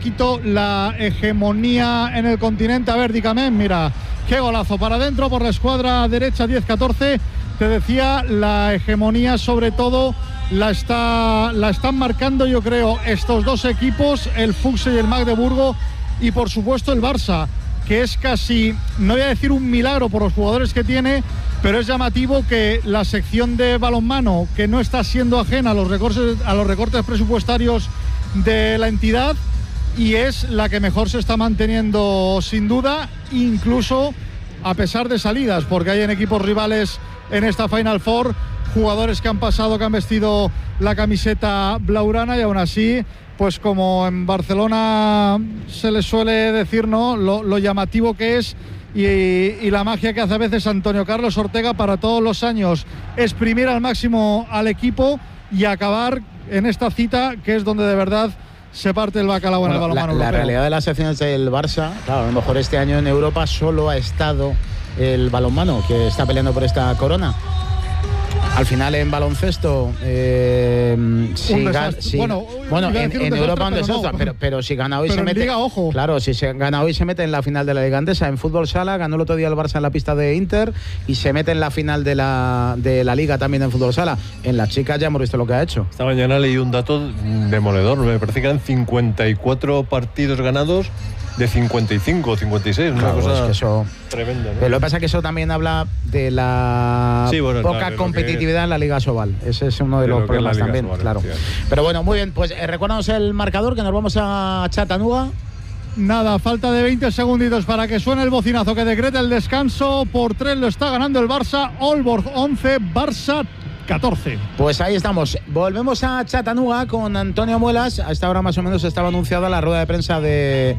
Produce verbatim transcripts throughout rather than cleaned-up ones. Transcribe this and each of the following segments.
poquito la hegemonía en el continente. A ver, dígame, mira, qué golazo para adentro por la escuadra derecha, diez catorce. Te decía, la hegemonía sobre todo la está la están marcando, yo creo, estos dos equipos, el Fuxe y el Magdeburgo, y por supuesto el Barça, que es casi, no voy a decir un milagro por los jugadores que tiene, pero es llamativo que la sección de balonmano, que no está siendo ajena a los recortes, a los recortes presupuestarios de la entidad, y es la que mejor se está manteniendo sin duda, incluso a pesar de salidas, porque hay en equipos rivales en esta Final Four jugadores que han pasado, que han vestido la camiseta blaugrana, y aún así, pues como en Barcelona se les suele decir, ¿no?, lo, lo llamativo que es y, y la magia que hace a veces Antonio Carlos Ortega para todos los años exprimir al máximo al equipo y acabar en esta cita, que es donde de verdad se parte el bacalao en bueno, el balonmano. La, la realidad de las secciones del Barça, claro, a lo mejor este año en Europa solo ha estado el balonmano, que está peleando por esta corona. Al final en baloncesto, eh, si gan, si, bueno, bueno en, en Europa un desastre, no. pero, pero si gana hoy pero se mete. Liga, ojo. Claro, si se gana hoy se mete en la final de la Liga Andesa. En fútbol sala ganó el otro día el Barça en la pista de Inter y se mete en la final de la, de la Liga también en fútbol sala. En las chicas ya hemos visto lo que ha hecho. Esta mañana leí un dato demoledor, me parece que eran cincuenta y cuatro partidos ganados de cincuenta y cinco o cincuenta y seis, una claro, cosa es que eso, tremenda, ¿no? Pero lo que pasa es que eso también habla de la sí, bueno, poca claro, competitividad en la Liga Sobal. Ese es uno de, de los problemas también, Sobal, claro. Sí. Pero bueno, muy bien, pues eh, recuérdanos el marcador, que nos vamos a Chattanooga. Nada, falta de veinte segunditos para que suene el bocinazo que decreta el descanso. Por tres lo está ganando el Barça. Aalborg once, Barça catorce. Pues ahí estamos. Volvemos a Chattanooga con Antonio Muelas. A esta hora más o menos estaba anunciada la rueda de prensa de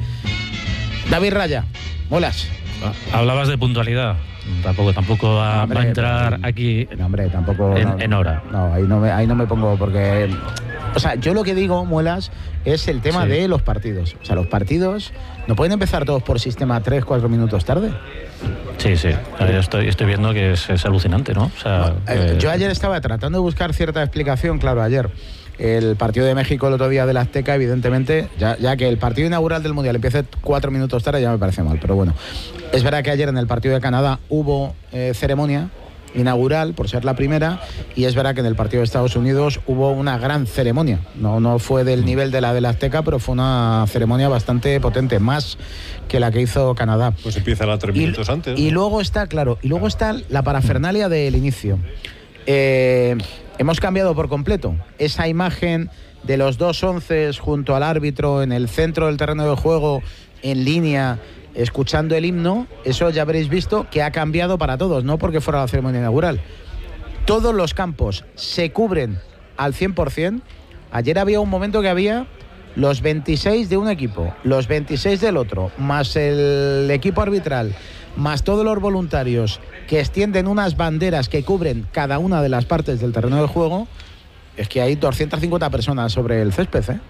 David Raya. Muelas. Hablabas de puntualidad. Tampoco, tampoco va, no, hombre, va a entrar no, aquí no, hombre, tampoco, en, no, en hora. No, ahí no, me, ahí no me pongo porque... O sea, yo lo que digo, Muelas, es el tema sí. de los partidos. O sea, los partidos no pueden empezar todos por sistema tres, cuatro minutos tarde. Sí, sí. Yo estoy, estoy viendo que es, es alucinante, ¿no? O sea, no eh, yo ayer estaba tratando de buscar cierta explicación, claro, ayer. El partido de México el otro día del Azteca, evidentemente, ya, ya que el partido inaugural del Mundial empiece cuatro minutos tarde, ya me parece mal, pero bueno. Es verdad que ayer en el partido de Canadá hubo eh, ceremonia inaugural, por ser la primera, y es verdad que en el partido de Estados Unidos hubo una gran ceremonia. No, no fue del nivel de la del Azteca, pero fue una ceremonia bastante potente, más que la que hizo Canadá. Pues empieza la tres minutos y, antes, ¿no? Y luego está, claro, y luego está la parafernalia del inicio. Eh... Hemos cambiado por completo esa imagen de los dos onces junto al árbitro en el centro del terreno de juego, en línea, escuchando el himno. Eso ya habréis visto que ha cambiado para todos, no porque fuera la ceremonia inaugural. Todos los campos se cubren al cien por ciento. Ayer había un momento que había los veintiséis de un equipo, los veintiséis del otro, más el equipo arbitral, más todos los voluntarios que extienden unas banderas que cubren cada una de las partes del terreno de juego. Es que hay doscientas cincuenta personas sobre el césped, ¿eh?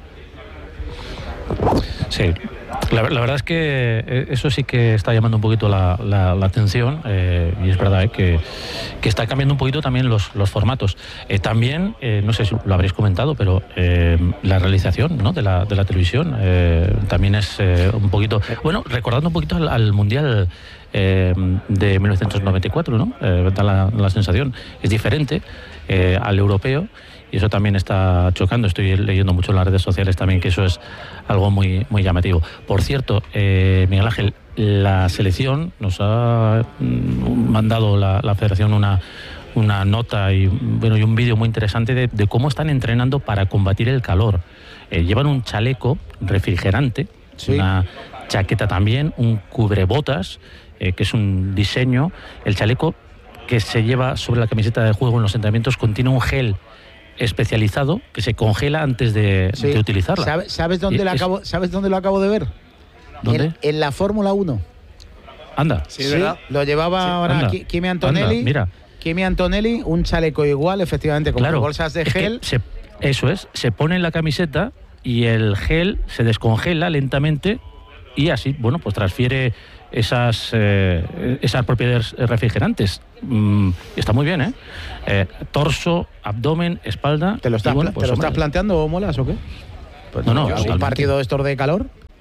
Sí, la, la verdad es que eso sí que está llamando un poquito la, la, la atención, eh, y es verdad eh, que, que está cambiando un poquito también los, los formatos. Eh, también, eh, no sé si lo habréis comentado, pero eh, la realización, ¿no?, de, la, de la televisión eh, también es eh, un poquito... Bueno, recordando un poquito al, al Mundial eh, de mil novecientos noventa y cuatro, ¿no? Eh, da la, la sensación. Es diferente eh, al europeo. Y eso también está chocando. Estoy leyendo mucho en las redes sociales también que eso es algo muy, muy llamativo. Por cierto, eh, Miguel Ángel, la selección nos ha mandado la, la federación una, una nota y, bueno, y un vídeo muy interesante de, de cómo están entrenando para combatir el calor. Eh, llevan un chaleco refrigerante, sí, una chaqueta también, un cubrebotas, eh, que es un diseño. El chaleco que se lleva sobre la camiseta de juego en los entrenamientos contiene un gel especializado que se congela antes de, sí, de utilizarla. ¿Sabes, sabes, dónde lo acabo, ¿Sabes dónde lo acabo de ver? ¿Dónde? En, en la Fórmula uno. Anda. Sí, sí, lo llevaba sí, ahora anda, Kimi Antonelli. Anda, mira. Kimi Antonelli, un chaleco igual, efectivamente, con claro, bolsas de gel. Se, eso es, se pone en la camiseta y el gel se descongela lentamente y así, bueno, pues transfiere esas eh, esas propiedades refrigerantes. Mm, está muy bien, ¿eh? eh torso, abdomen, espalda. ¿Te lo estás, bueno, pues, ¿te lo estás planteando, Molas, o qué? Pues no, no. ¿Un partido de estos de calor?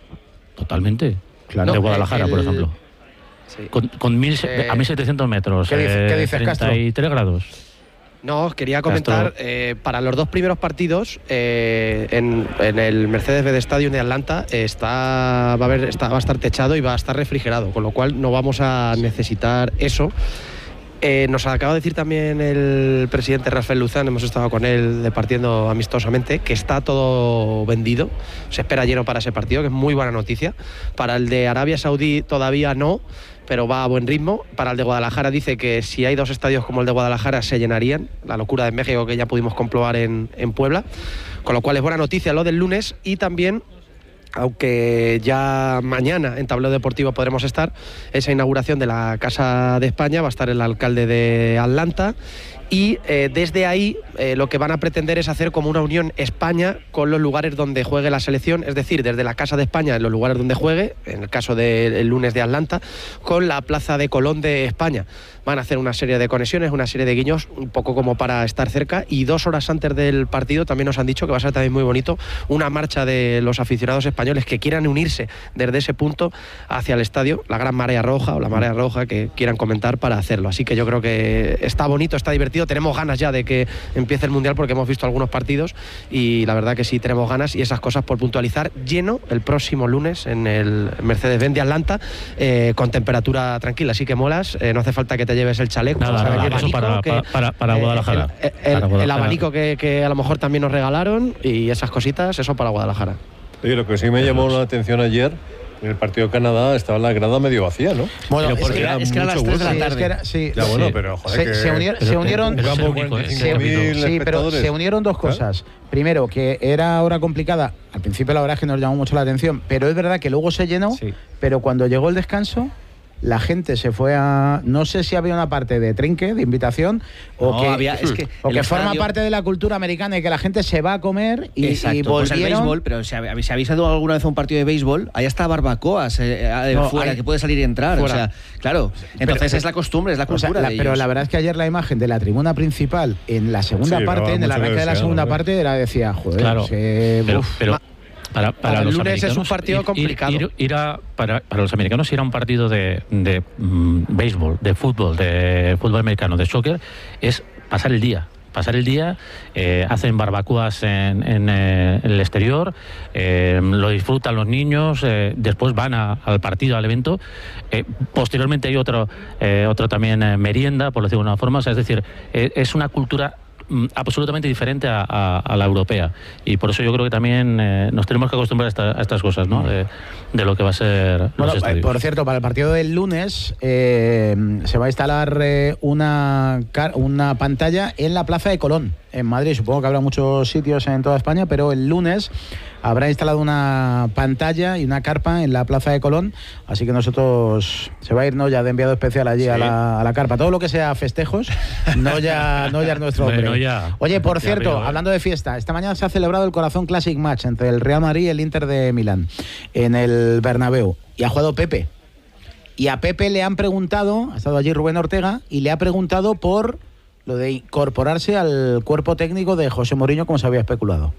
Totalmente. Claro. De Guadalajara, el, por ejemplo. Sí. Con, con mil, eh, a mil setecientos metros. ¿Qué dice, ¿qué dices, treinta y tres grados. No, os quería comentar, eh, para los dos primeros partidos, eh, en, en el Mercedes-Benz Stadium de Atlanta eh, está, va, a haber, está, va a estar techado y va a estar refrigerado, con lo cual no vamos a necesitar eso. Eh, nos acaba de decir también el presidente Rafael Luzán, hemos estado con él departiendo amistosamente, que está todo vendido, se espera lleno para ese partido, que es muy buena noticia. Para el de Arabia Saudí todavía no, pero va a buen ritmo. Para el de Guadalajara dice que si hay dos estadios como el de Guadalajara se llenarían, la locura de México que ya pudimos comprobar en, en Puebla, con lo cual es buena noticia lo del lunes. Y también, aunque ya mañana en Tablero Deportivo podremos estar, esa inauguración de la Casa de España va a estar el alcalde de Atlanta. Y eh, desde ahí eh, lo que van a pretender es hacer como una unión España con los lugares donde juegue la selección, es decir, desde la Casa de España en los lugares donde juegue, en el caso del lunes de Atlanta, con la Plaza de Colón de España. Van a hacer una serie de conexiones, una serie de guiños, un poco como para estar cerca, y dos horas antes del partido también nos han dicho que va a ser también muy bonito una marcha de los aficionados españoles que quieran unirse desde ese punto hacia el estadio, la Gran Marea Roja o la Marea Roja que quieran comentar para hacerlo. Así que yo creo que está bonito, está divertido. Tenemos ganas ya de que empiece el Mundial porque hemos visto algunos partidos y la verdad que sí tenemos ganas, y esas cosas por puntualizar. Lleno el próximo lunes en el Mercedes-Benz de Atlanta, eh, con temperatura tranquila, así que molas, eh, no hace falta que te lleves el chaleco. Nada, o sea, nada, el eso abanico para, que, para, para, para Guadalajara. El, el, para el, Guadalajara. el abanico que, que a lo mejor también nos regalaron y esas cositas, eso para Guadalajara. Oye, lo que sí me llamó la atención ayer, en el partido de Canadá estaba la grada medio vacía, ¿no? Bueno, Pero es que, era, es que era a las tres de la sí, tarde. es que era- sí, Ya, bueno, Sí. pero joder, se, que... se unieron, Pero se que- unieron pero un es campo único, con ¿eh? cinco mil sí, pero espectadores. se unieron dos cosas. Primero, que era hora complicada. Al principio la verdad es que nos llamó mucho la atención, pero es verdad que luego se llenó, Sí. pero cuando llegó el descanso, la gente se fue a... No sé si había una parte de trinque, de invitación, o No, que, había- es que o el que forma estadio- parte de la cultura americana y que la gente se va a comer y, Exacto, y pues el volvieron... béisbol, pero si, hab- si habéis ido alguna vez a un partido de béisbol, allá está barbacoas eh, eh, No, fuera, hay- que puede salir y entrar. fuera. O sea, claro. Entonces es la costumbre, es la O sea, cultura. la- de pero ellos. la verdad es que ayer la imagen de la tribuna principal en la segunda Sí, parte, daba en el mucho arranque que de la desear, segunda ¿no? parte, era decía, joder, Claro, se- pero, uf, pero ma- para, para para el los lunes es un americanos, partido ir- complicado. Ir, ir a, para, para los americanos ir a un partido de, de mm, béisbol, de fútbol, de fútbol americano, de soccer, es pasar el día. Pasar el día, eh, hacen barbacoas en, en, eh, en el exterior, eh, lo disfrutan los niños, eh, después van a- al partido, al evento. Eh, posteriormente hay otro, eh, otro también eh, merienda, por decirlo de una forma. O sea, es decir, eh, es una cultura mm, absolutamente diferente a, a- a la europea, y por eso yo creo que también eh, nos tenemos que acostumbrar a, esta- a estas cosas, ¿no? De, de lo que va a ser los Bueno, eh, estadios. por cierto, para el partido del lunes eh, se va a instalar eh, una, car- una pantalla en la Plaza de Colón, en Madrid. Supongo que habrá muchos sitios en toda España, pero el lunes habrá instalado una pantalla y una carpa en la Plaza de Colón, así que nosotros se va a ir Noya de enviado especial allí a, Sí. la, a la carpa. Todo lo que sea festejos, Noya, Noya es nuestro hombre. Bueno, ya. Oye, por Ya cierto, veo, ¿eh? hablando de fiesta, esta mañana se ha celebrado el Corazón Classic Match entre el Real Madrid y el Inter de Milán en el Bernabéu, y ha jugado Pepe. Y a Pepe le han preguntado, ha estado allí Rubén Ortega, y le ha preguntado por lo de incorporarse al cuerpo técnico de José Mourinho, como se había especulado.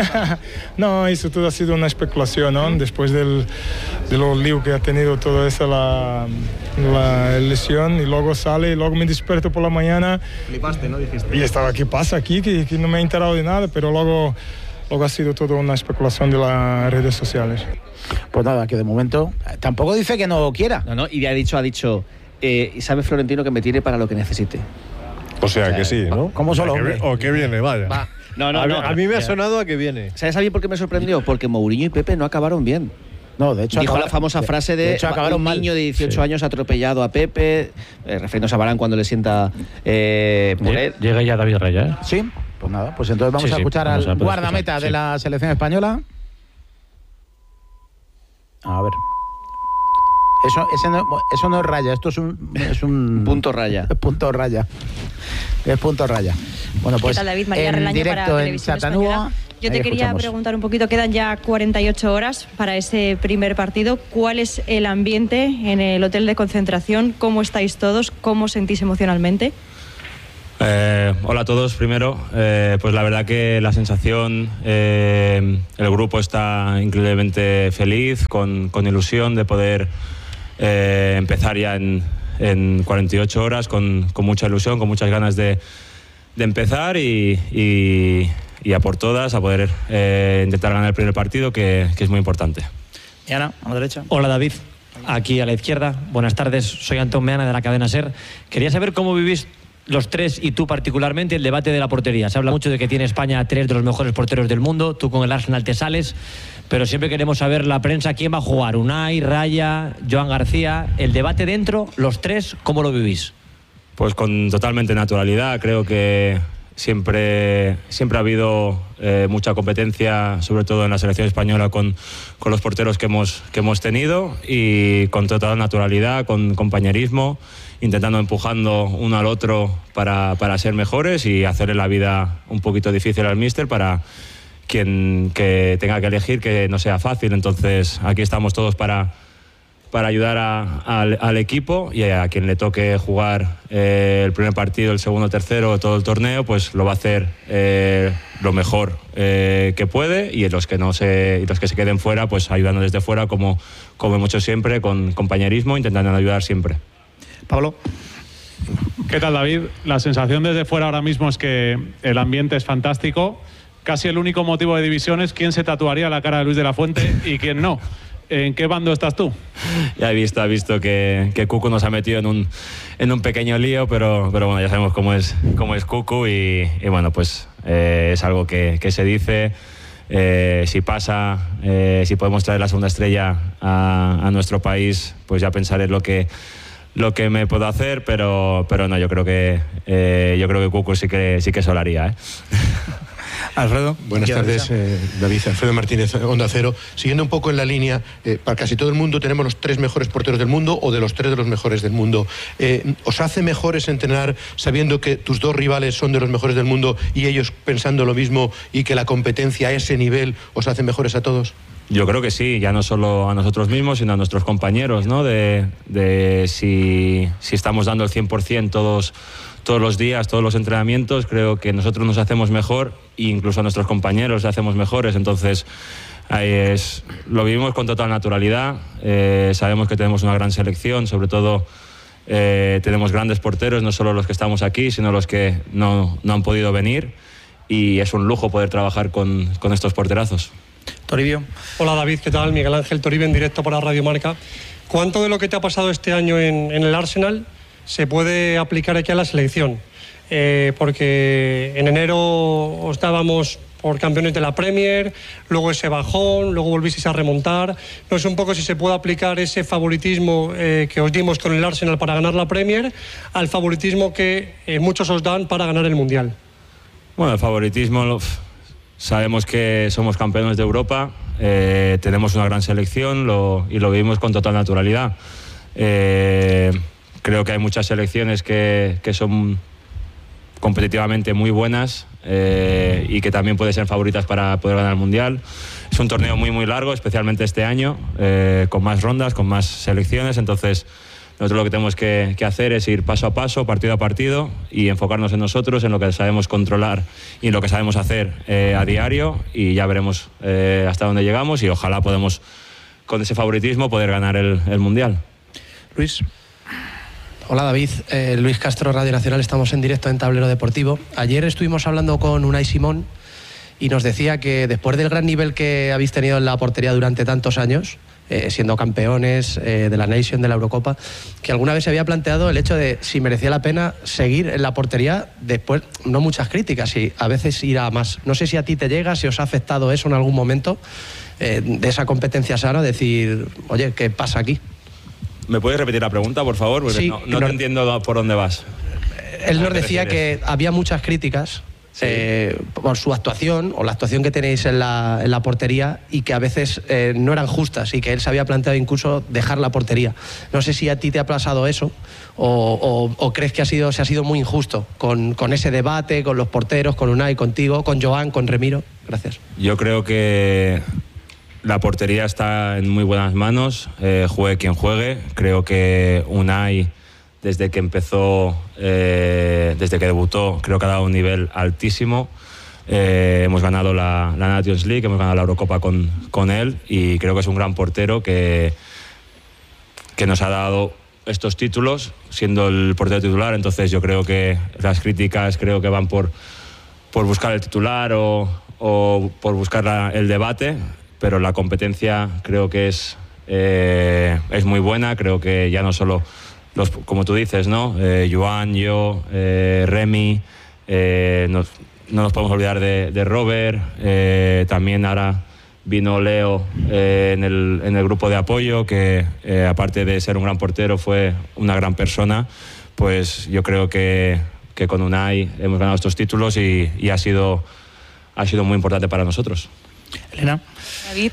No, eso todo ha sido una especulación, ¿no? Después del, de los líos que ha tenido toda esa la, la lesión, y luego sale y luego me despierto por la mañana. Flipaste, ¿no? Dijiste. Y estaba, ¿qué pasa aquí? Que, que no me he enterado de nada, pero luego, luego ha sido todo una especulación de las redes sociales. Pues nada, que de momento eh, tampoco dice que no quiera. No, no, y ha dicho, ha dicho, eh, y sabe Florentino que me tiene para lo que necesite. O sea, que sí, ¿no? ¿Cómo solo, o que, hombre? vi- o que viene, vaya. Va. No, no, a, mí- no. a mí me ha sonado a que viene. ¿Sabes a mí por qué me sorprendió? Porque Mourinho y Pepe no acabaron bien. No, de hecho Dijo acaba- la famosa frase de, de hecho, acabaron un mal. niño de dieciocho Sí. años atropellado a Pepe, eh, refiriéndose a Varane cuando le sienta eh, por él. Lle- Llega ya David Raya, ¿eh? Sí, pues nada, pues entonces vamos Sí, a sí, escuchar vamos a al poder guardameta escuchar, de sí. la selección española. A ver. Eso, ese no, eso no es raya, esto es un, es un Punto raya. Es punto raya. Es punto raya. Bueno, pues ¿Qué tal, David? María en Relaño directo para en Televisión Chatanúa. Española. Yo te ahí quería escuchamos. preguntar un poquito, quedan ya cuarenta y ocho horas para ese primer partido. ¿Cuál es el ambiente en el hotel de concentración? ¿Cómo estáis todos? ¿Cómo sentís emocionalmente? Eh, hola a todos. Primero, eh, pues la verdad que la sensación, eh, el grupo está increíblemente feliz, con, con ilusión de poder eh, empezar ya en, en cuarenta y ocho horas, con, con mucha ilusión, con muchas ganas de, de empezar y, y, y a por todas, a poder eh, intentar ganar el primer partido, que, que es muy importante. Meana, a la derecha. Hola David, aquí a la izquierda. Buenas tardes, soy Antón Meana de la cadena SER. Quería saber cómo vivís los tres y tú particularmente el debate de la portería. Se habla mucho de que tiene España tres de los mejores porteros del mundo, tú con el Arsenal te sales, pero siempre queremos saber la prensa quién va a jugar, Unai, Raya, Joan García. El debate dentro, los tres, ¿cómo lo vivís? Pues con totalmente naturalidad. Creo que siempre, siempre ha habido eh, mucha competencia, sobre todo en la selección española, con, con los porteros que hemos, que hemos tenido, y con total naturalidad, con compañerismo, intentando empujando uno al otro para, para ser mejores y hacerle la vida un poquito difícil al míster para quien que tenga que elegir, que no sea fácil. Entonces aquí estamos todos para, para ayudar a, al, al equipo, y a quien le toque jugar eh, el primer partido, el segundo, el tercero, todo el torneo, pues lo va a hacer eh, lo mejor eh, que puede, y los que no se, y los que se queden fuera, pues ayudando desde fuera, como, como hemos hecho siempre, con compañerismo, intentando ayudar siempre. Pablo. ¿Qué tal, David? La sensación desde fuera ahora mismo es que el ambiente es fantástico. Casi el único motivo de división es quién se tatuaría la cara de Luis de la Fuente y quién no. ¿En qué bando estás tú? Ya he visto, he visto que, que Cucu nos ha metido en un, en un pequeño lío, pero, pero bueno, ya sabemos cómo es, cómo es Cucu, y, y bueno, pues eh, es algo que, que se dice. Eh, si pasa, eh, si podemos traer la segunda estrella a, a nuestro país, pues ya pensaré lo que lo que me puedo hacer, pero, pero no, yo creo que eh, yo creo que Cucu sí que sí que se lo haría, ¿eh? Alfredo. Buenas tardes, eh, David. Alfredo Martínez, Onda Cero. Siguiendo un poco en la línea, eh, para casi todo el mundo tenemos los tres mejores porteros del mundo, o de los tres de los mejores del mundo. Eh, ¿Os hace mejores entrenar sabiendo que tus dos rivales son de los mejores del mundo y ellos pensando lo mismo, y que la competencia a ese nivel os hace mejores a todos? Yo creo que sí, ya no solo a nosotros mismos, sino a nuestros compañeros, ¿no? De, de si, si estamos dando el cien por ciento todos, todos los días, todos los entrenamientos, creo que nosotros nos hacemos mejor, e incluso a nuestros compañeros les hacemos mejores. Entonces, ahí es, lo vivimos con total naturalidad. Eh, sabemos que tenemos una gran selección, sobre todo eh, tenemos grandes porteros, no solo los que estamos aquí, sino los que no, no han podido venir, y es un lujo poder trabajar con, con estos porterazos. Toribio. Hola David, ¿qué tal? Miguel Ángel Toribio, en directo para Radio Marca. ¿Cuánto de lo que te ha pasado este año en, en el Arsenal se puede aplicar aquí a la selección? Eh, porque en enero os dábamos por campeones de la Premier, luego ese bajón, luego volvisteis a remontar. No sé un poco si se puede aplicar ese favoritismo eh, que os dimos con el Arsenal para ganar la Premier al favoritismo que eh, muchos os dan para ganar el Mundial. Bueno, el favoritismo... Lo... Sabemos que somos campeones de Europa, eh, tenemos una gran selección lo, y lo vivimos con total naturalidad. Eh, creo que hay muchas selecciones que, que son competitivamente muy buenas eh, y que también pueden ser favoritas para poder ganar el Mundial. Es un torneo muy muy largo, especialmente este año, eh, con más rondas, con más selecciones, entonces nosotros lo que tenemos que, que hacer es ir paso a paso, partido a partido, y enfocarnos en nosotros, en lo que sabemos controlar y en lo que sabemos hacer eh, a diario, y ya veremos eh, hasta dónde llegamos, y ojalá podamos, con ese favoritismo, poder ganar el, el Mundial. Luis. Hola David, eh, Luis Castro, Radio Nacional, estamos en directo en Tablero Deportivo. Ayer estuvimos hablando con Unai Simón y nos decía que después del gran nivel que habéis tenido en la portería durante tantos años, Eh, siendo campeones eh, de la Nation, de la Eurocopa, que alguna vez se había planteado el hecho de si merecía la pena seguir en la portería después, no muchas críticas, y a veces ir a más. No sé si a ti te llega, si os ha afectado eso en algún momento, eh, de esa competencia sana, decir, oye, ¿qué pasa aquí? ¿Me puedes repetir la pregunta, por favor? Porque sí, no, no te entiendo por dónde vas. Él nos decía que había muchas críticas Sí. Eh, por su actuación o la actuación que tenéis en la, en la portería, y que a veces eh, no eran justas, y que él se había planteado incluso dejar la portería. No sé si a ti te ha pasado eso o, o, o crees que ha sido, se ha sido muy injusto con, con ese debate, con los porteros, con Unai, contigo, con Joan, con Remiro. Gracias. Yo creo que la portería está en muy buenas manos, eh, juegue quien juegue. Creo que Unai desde que empezó, eh, desde que debutó, creo que ha dado un nivel altísimo. Eh, hemos ganado la, la Nations League, hemos ganado la Eurocopa con, con él y creo que es un gran portero que, que nos ha dado estos títulos siendo el portero titular. Entonces yo creo que las críticas creo que van por, por buscar el titular o, o por buscar la, el debate, pero la competencia creo que es, eh, es muy buena. Creo que ya no solo los, como tú dices, ¿no? Eh, Joan, yo, eh, Remy, eh, nos, no nos podemos olvidar de, de Robert, eh, también ahora vino Leo eh, en, el, en el grupo de apoyo, que eh, aparte de ser un gran portero fue una gran persona. Pues yo creo que, que con Unai hemos ganado estos títulos y, y ha, sido, ha sido muy importante para nosotros. Elena. David.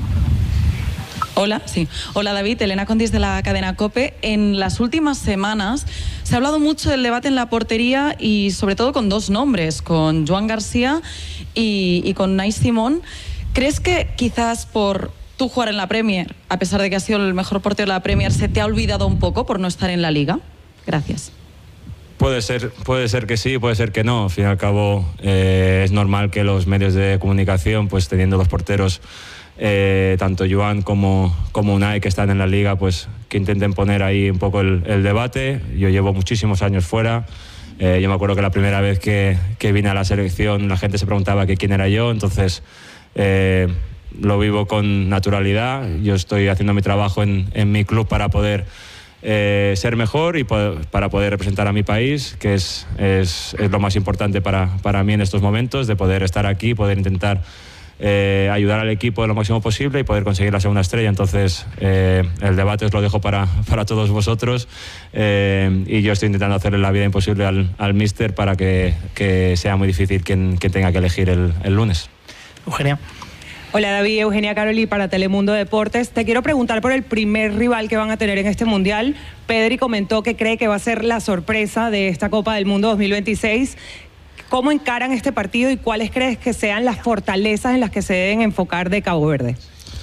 Hola, sí. Hola David, Elena Condis de la cadena COPE. En las últimas semanas se ha hablado mucho del debate en la portería y sobre todo con dos nombres, con Joan García y, y con Unai Simón. ¿Crees que quizás por tú jugar en la Premier, a pesar de que has sido el mejor portero de la Premier, se te ha olvidado un poco por no estar en la Liga? Gracias. Puede ser, puede ser que sí, puede ser que no. Al fin y al cabo eh, es normal que los medios de comunicación, pues teniendo los porteros, eh, tanto Joan como, como Unai, que están en la Liga, pues que intenten poner ahí un poco el, el debate. Yo llevo muchísimos años fuera. Eh, yo me acuerdo que la primera vez que, que vine a la selección la gente se preguntaba que quién era yo, entonces eh, lo vivo con naturalidad. Yo estoy haciendo mi trabajo en, en mi club para poder eh, ser mejor y po- para poder representar a mi país, que es, es, es lo más importante para, para mí en estos momentos, de poder estar aquí, poder intentar eh, ayudar al equipo lo máximo posible y poder conseguir la segunda estrella. Entonces eh, el debate os lo dejo para, para todos vosotros eh, y yo estoy intentando hacerle la vida imposible al, al míster para que, que sea muy difícil quien, quien tenga que elegir el, el lunes. Eugenia. Hola David, Eugenia Caroli para Telemundo Deportes. Te quiero preguntar por el primer rival que van a tener en este Mundial. Pedri comentó que cree que va a ser la sorpresa de esta Copa del Mundo dos mil veintiséis. ¿Cómo encaran este partido y cuáles crees que sean las fortalezas en las que se deben enfocar de Cabo Verde?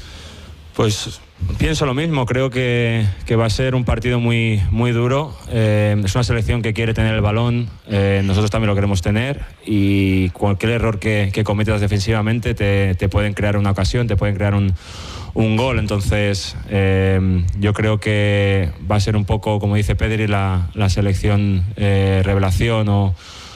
Pues pienso lo mismo, creo que, que va a ser un partido muy, muy duro. Eh, es una selección que quiere tener el balón, eh, nosotros también lo queremos tener y cualquier error que, que cometas defensivamente te, te pueden crear una ocasión, te pueden crear un, un gol. Entonces eh, yo creo que va a ser un poco, como dice Pedri, la, la selección eh, revelación o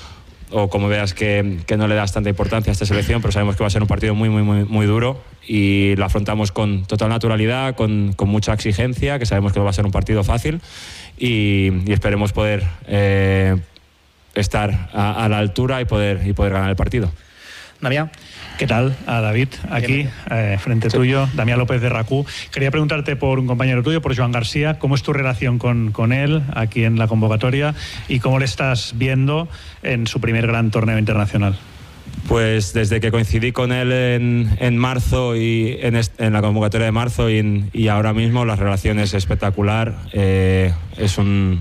o como veas que, que no le das tanta importancia a esta selección, pero sabemos que va a ser un partido muy, muy, muy, muy duro y lo afrontamos con total naturalidad, con, con mucha exigencia, que sabemos que no va a ser un partido fácil y, y esperemos poder eh, estar a, a la altura y poder, y poder ganar el partido. Damián. ¿Qué tal? A David, aquí, eh, frente sí. tuyo, Damián López de RACU. Quería preguntarte por un compañero tuyo, por Joan García, ¿cómo es tu relación con, con él aquí en la convocatoria y cómo le estás viendo en su primer gran torneo internacional? Pues desde que coincidí con él en, en marzo y en, est- en la convocatoria de marzo y, en, y ahora mismo la relación es espectacular. Eh, es un,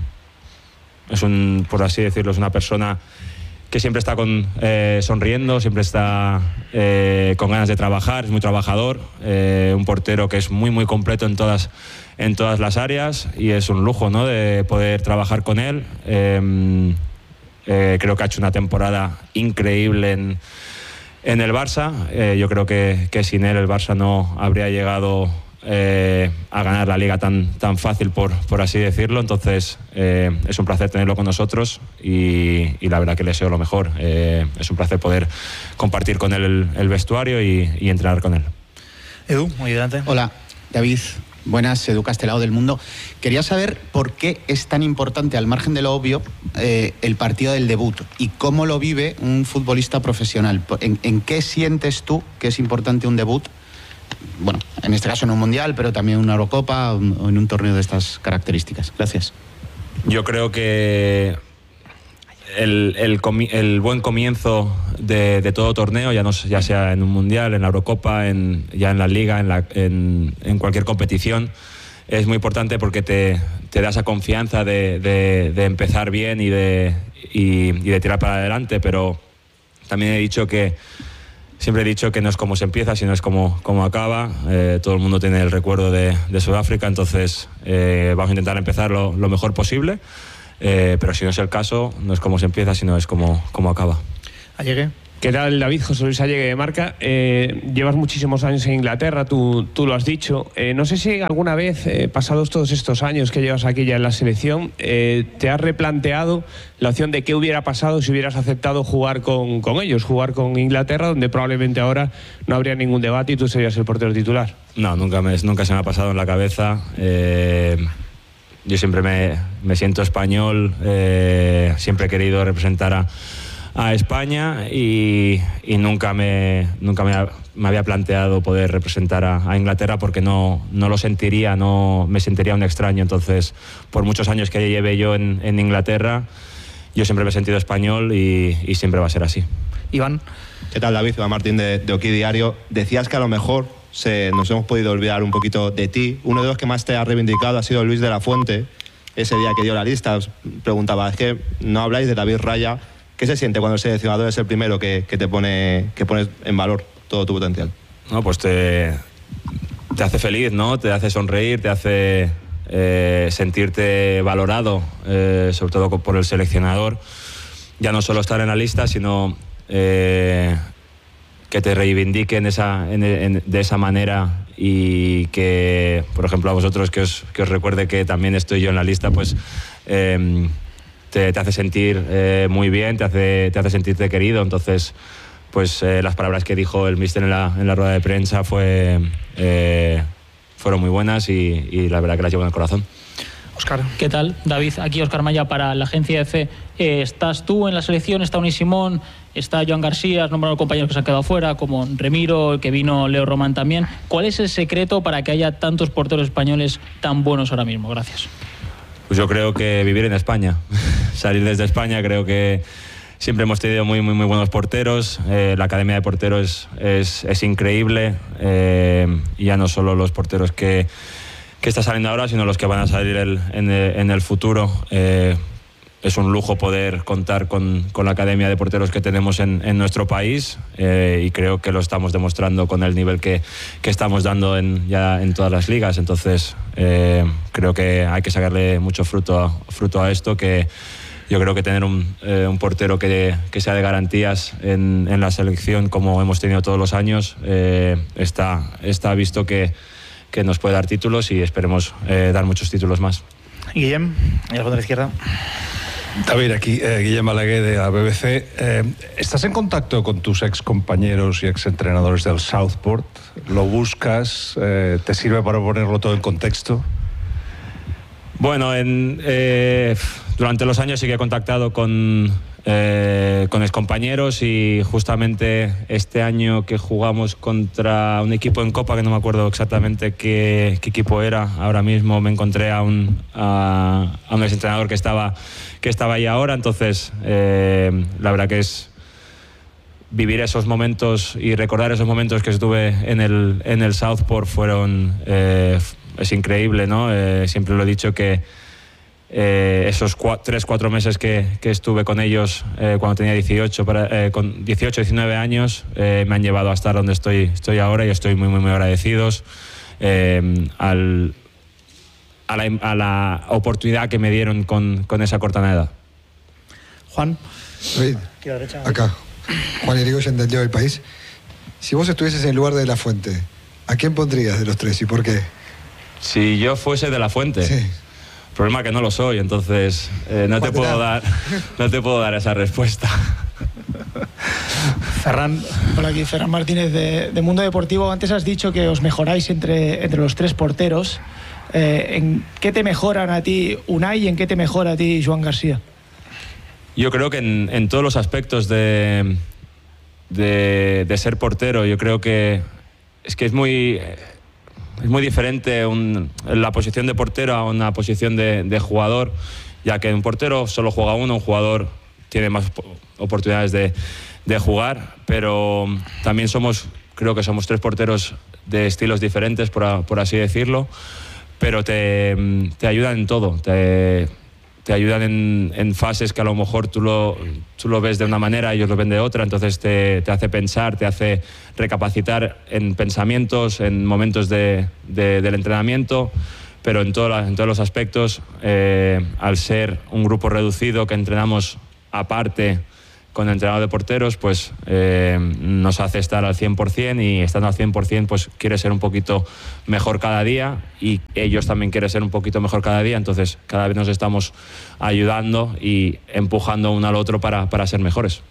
es un, por así decirlo, es una persona que siempre está con, eh, sonriendo, siempre está eh, con ganas de trabajar, es muy trabajador, eh, un portero que es muy muy completo en todas, en todas las áreas y es un lujo, ¿no?, de poder trabajar con él. Eh, eh, creo que ha hecho una temporada increíble en, en el Barça. Eh, yo creo que, que sin él el Barça no habría llegado Eh, a ganar la liga tan, tan fácil, por, por así decirlo. Entonces eh, es un placer tenerlo con nosotros y, y la verdad que le deseo lo mejor. Eh, es un placer poder compartir con él el, el vestuario y, y entrenar con él. Edu, muy adelante. Hola, David. Buenas, Edu Castelao del Mundo. Quería saber por qué es tan importante, al margen de lo obvio, eh, el partido del debut y cómo lo vive un futbolista profesional. ¿En, en qué sientes tú que es importante un debut? Bueno, en este caso en un mundial, pero también en una Eurocopa o en un torneo de estas características. Gracias. Yo creo que el, el, comi- el buen comienzo de, de todo torneo, ya, no, ya sea en un mundial, en la Eurocopa, en, ya en la Liga, en, la, en, en cualquier competición, es muy importante porque te, te da esa confianza de, de, de empezar bien y de, y, y de tirar para adelante, pero también he dicho que Siempre he dicho que no es como se empieza, sino es como, como acaba. Eh, todo el mundo tiene el recuerdo de, de Sudáfrica, entonces eh, vamos a intentar empezar lo, lo mejor posible eh, pero si no es el caso, no es cómo se empieza, sino es cómo, cómo acaba. Allegue. ¿Qué tal, David? José Luis Allegue de Marca. Eh, llevas muchísimos años en Inglaterra, tú, tú lo has dicho. Eh, no sé si alguna vez, eh, pasados todos estos años que llevas aquí ya en la selección, eh, te has replanteado la opción de qué hubiera pasado si hubieras aceptado jugar con, con ellos, jugar con Inglaterra, donde probablemente ahora no habría ningún debate y tú serías el portero titular. No, nunca, me, nunca se me ha pasado en la cabeza. Eh, yo siempre me, me siento español, eh, siempre he querido representar a a España y, y nunca, me, nunca me, me había planteado poder representar a, a Inglaterra porque no, no lo sentiría, no me sentiría un extraño. Entonces, por muchos años que lleve yo en, en Inglaterra, yo siempre me he sentido español y, y siempre va a ser así. Iván. ¿Qué tal, David? Iván Martín de, de Oki Diario. Decías que a lo mejor se, nos hemos podido olvidar un poquito de ti. Uno de los que más te ha reivindicado ha sido Luis de la Fuente. Ese día que dio la lista, os preguntaba, es que no habláis de David Raya. ¿Qué se siente cuando el seleccionador es el primero que, que te pone que pones en valor todo tu potencial? No, pues te, te hace feliz, ¿no? Te hace sonreír, te hace eh, sentirte valorado, eh, sobre todo por el seleccionador. Ya no solo estar en la lista, sino eh, que te reivindiquen esa, en, en, de esa manera y que, por ejemplo, a vosotros que os, que os recuerde que también estoy yo en la lista, pues eh, te, te hace sentir eh, muy bien, te hace, te hace sentirte querido. Entonces, pues eh, las palabras que dijo el míster en la, en la rueda de prensa fue, eh, fueron muy buenas y, y la verdad que las llevo en el corazón. Óscar. ¿Qué tal, David? Aquí Óscar Maya para la agencia EFE. Eh, ¿Estás tú en la selección? ¿Está Unai Simón? ¿Está Joan García? Has nombrado compañeros que se han quedado fuera, como Remiro, el que vino Leo Román también. ¿Cuál es el secreto para que haya tantos porteros españoles tan buenos ahora mismo? Gracias. Pues yo creo que vivir en España. Salir desde España, creo que siempre hemos tenido muy, muy, muy buenos porteros. Eh, la Academia de Porteros es, es, es increíble. Eh, y ya no solo los porteros que... que está saliendo ahora, sino los que van a salir el, en, el, en el futuro. Eh, es un lujo poder contar con, con la Academia de Porteros que tenemos en, en nuestro país eh, y creo que lo estamos demostrando con el nivel que, que estamos dando en, ya en todas las ligas. Entonces eh, creo que hay que sacarle mucho fruto a, fruto a esto, que yo creo que tener un, eh, un portero que, que sea de garantías en, en la selección, como hemos tenido todos los años, eh, está, está visto que que nos puede dar títulos y esperemos eh, dar muchos títulos más. Guillem, y al fondo de la izquierda. David, aquí eh, Guillem Balaguer de la B B C. Eh, ¿Estás en contacto con tus ex compañeros y ex entrenadores del Southport? ¿Lo buscas? Eh, ¿Te sirve para ponerlo todo en contexto? Bueno, en, eh, durante los años sí que he contactado con, eh, con excompañeros y justamente este año que jugamos contra un equipo en Copa, que no me acuerdo exactamente qué, qué equipo era, ahora mismo me encontré a un, a, a un exentrenador que estaba, que estaba ahí ahora. Entonces eh, la verdad que es vivir esos momentos y recordar esos momentos que estuve en el, en el Southport fueron... Eh, es increíble, ¿no? Eh, siempre lo he dicho que eh, esos cua tres, cuatro meses que, que estuve con ellos eh, cuando tenía dieciocho, para, eh, con dieciocho, diecinueve años eh, me han llevado a estar donde estoy, estoy ahora y estoy muy, muy, muy agradecidos eh, al, a, la, a la oportunidad que me dieron con, con esa corta edad. Juan. David, acá. Juan Irigoyen del Diario del País. Si vos estuvieses en el lugar de La Fuente, ¿a quién pondrías de los tres y por qué? Si yo fuese de La Fuente, sí. El problema es que no lo soy, entonces eh, no, te puedo dar, no te puedo dar esa respuesta. Ferran. Hola, aquí Ferran Martínez de, de Mundo Deportivo. Antes has dicho que os mejoráis entre, entre los tres porteros. Eh, ¿En qué te mejoran a ti Unai y en qué te mejora a ti Joan García? Yo creo que en, en todos los aspectos de, de, de ser portero, yo creo que es que es muy... Es muy diferente un, la posición de portero a una posición de, de jugador, ya que un portero solo juega uno, un jugador tiene más oportunidades de, de jugar, pero también somos, creo que somos tres porteros de estilos diferentes, por, por así decirlo, pero te, te ayudan en todo, te, te ayudan en, en fases que a lo mejor tú lo, tú lo ves de una manera, ellos lo ven de otra, entonces te, te hace pensar, te hace recapacitar en pensamientos, en momentos de, de, del entrenamiento, pero en, toda la, en todos los aspectos, eh, al ser un grupo reducido que entrenamos aparte con el entrenador de porteros, pues eh, nos hace estar al cien por ciento, y estando al cien por ciento pues quiere ser un poquito mejor cada día, y ellos también quieren ser un poquito mejor cada día, entonces cada vez nos estamos ayudando y empujando uno al otro para, para ser mejores.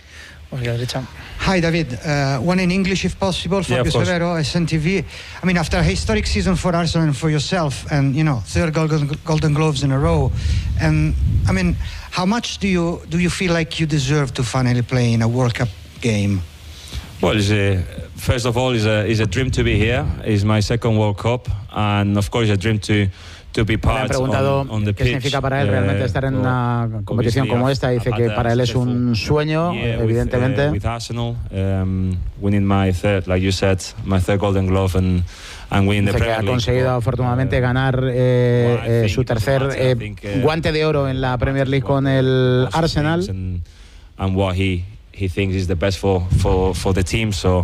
Hi David, uh, one in English if possible. Yeah, Fabio of course. Severo, S N T V. I mean, after a historic season for Arsenal and for yourself, and you know, third golden, golden gloves in a row, and I mean, how much do you do you feel like you deserve to finally play in a World Cup game? Well, it's a, first of all, it's a, it's a dream to be here. It's my second World Cup, and of course, a dream to to be Le han part preguntado on, on the qué pitch. significa para él realmente estar en una competición obviously, como esta. Dice que para él es un sueño, Yeah, evidentemente. With, uh, with Arsenal, um, winning my third, like you said, my third Golden Glove and and winning the Dice que Premier ha League. conseguido afortunadamente ganar eh, eh, su tercer eh, guante de oro en la Premier League con el Arsenal. And, and what he he thinks is the best for for for the team. So.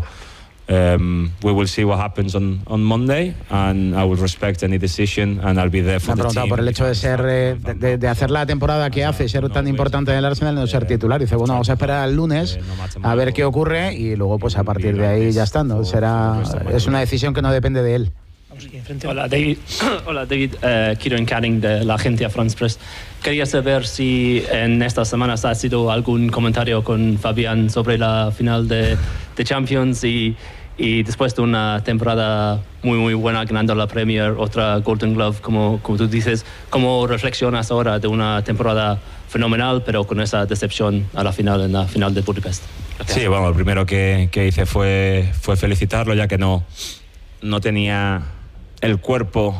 Um, we will see what happens on, on Monday, and I will respect any decision, and I'll be there Me for han the preguntado team. por el hecho de ser eh, de, de- de hacer la temporada que hace, ser tan importante en el Arsenal y no ser titular. Dice, bueno, vamos a esperar al lunes a ver qué ocurre y luego pues a partir de ahí ya está, ¿no? Será, es una decisión que no depende de él. Hola David, Hola, David. Eh, Kieran Canning de la agencia France Press. Quería saber si en estas semanas ha sido algún comentario con Fabián sobre la final de, de Champions y, y después de una temporada muy muy buena ganando la Premier, otra Golden Glove, como, como tú dices, ¿cómo reflexionas ahora de una temporada fenomenal pero con esa decepción a la final, en la final de Budapest? Sí, bueno, lo primero que, que hice fue, fue felicitarlo, ya que no, no tenía el cuerpo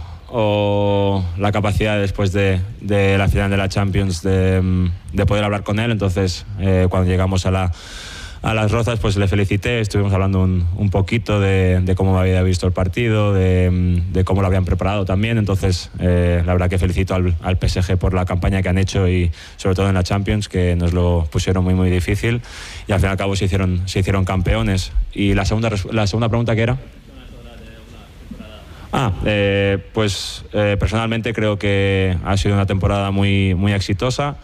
o la capacidad después de, de la final de la Champions de, de poder hablar con él. Entonces, eh, cuando llegamos a, la, a las Rozas, pues le felicité, estuvimos hablando un, un poquito de, de cómo había visto el partido, de, de cómo lo habían preparado también. Entonces, eh, la verdad que felicito al, al P S G por la campaña que han hecho y sobre todo en la Champions, que nos lo pusieron muy muy difícil y al fin y al cabo se hicieron, se hicieron campeones. Y la segunda, la segunda pregunta, ¿qué era? Ah, eh, pues eh, personalmente creo que ha sido una temporada muy, muy exitosa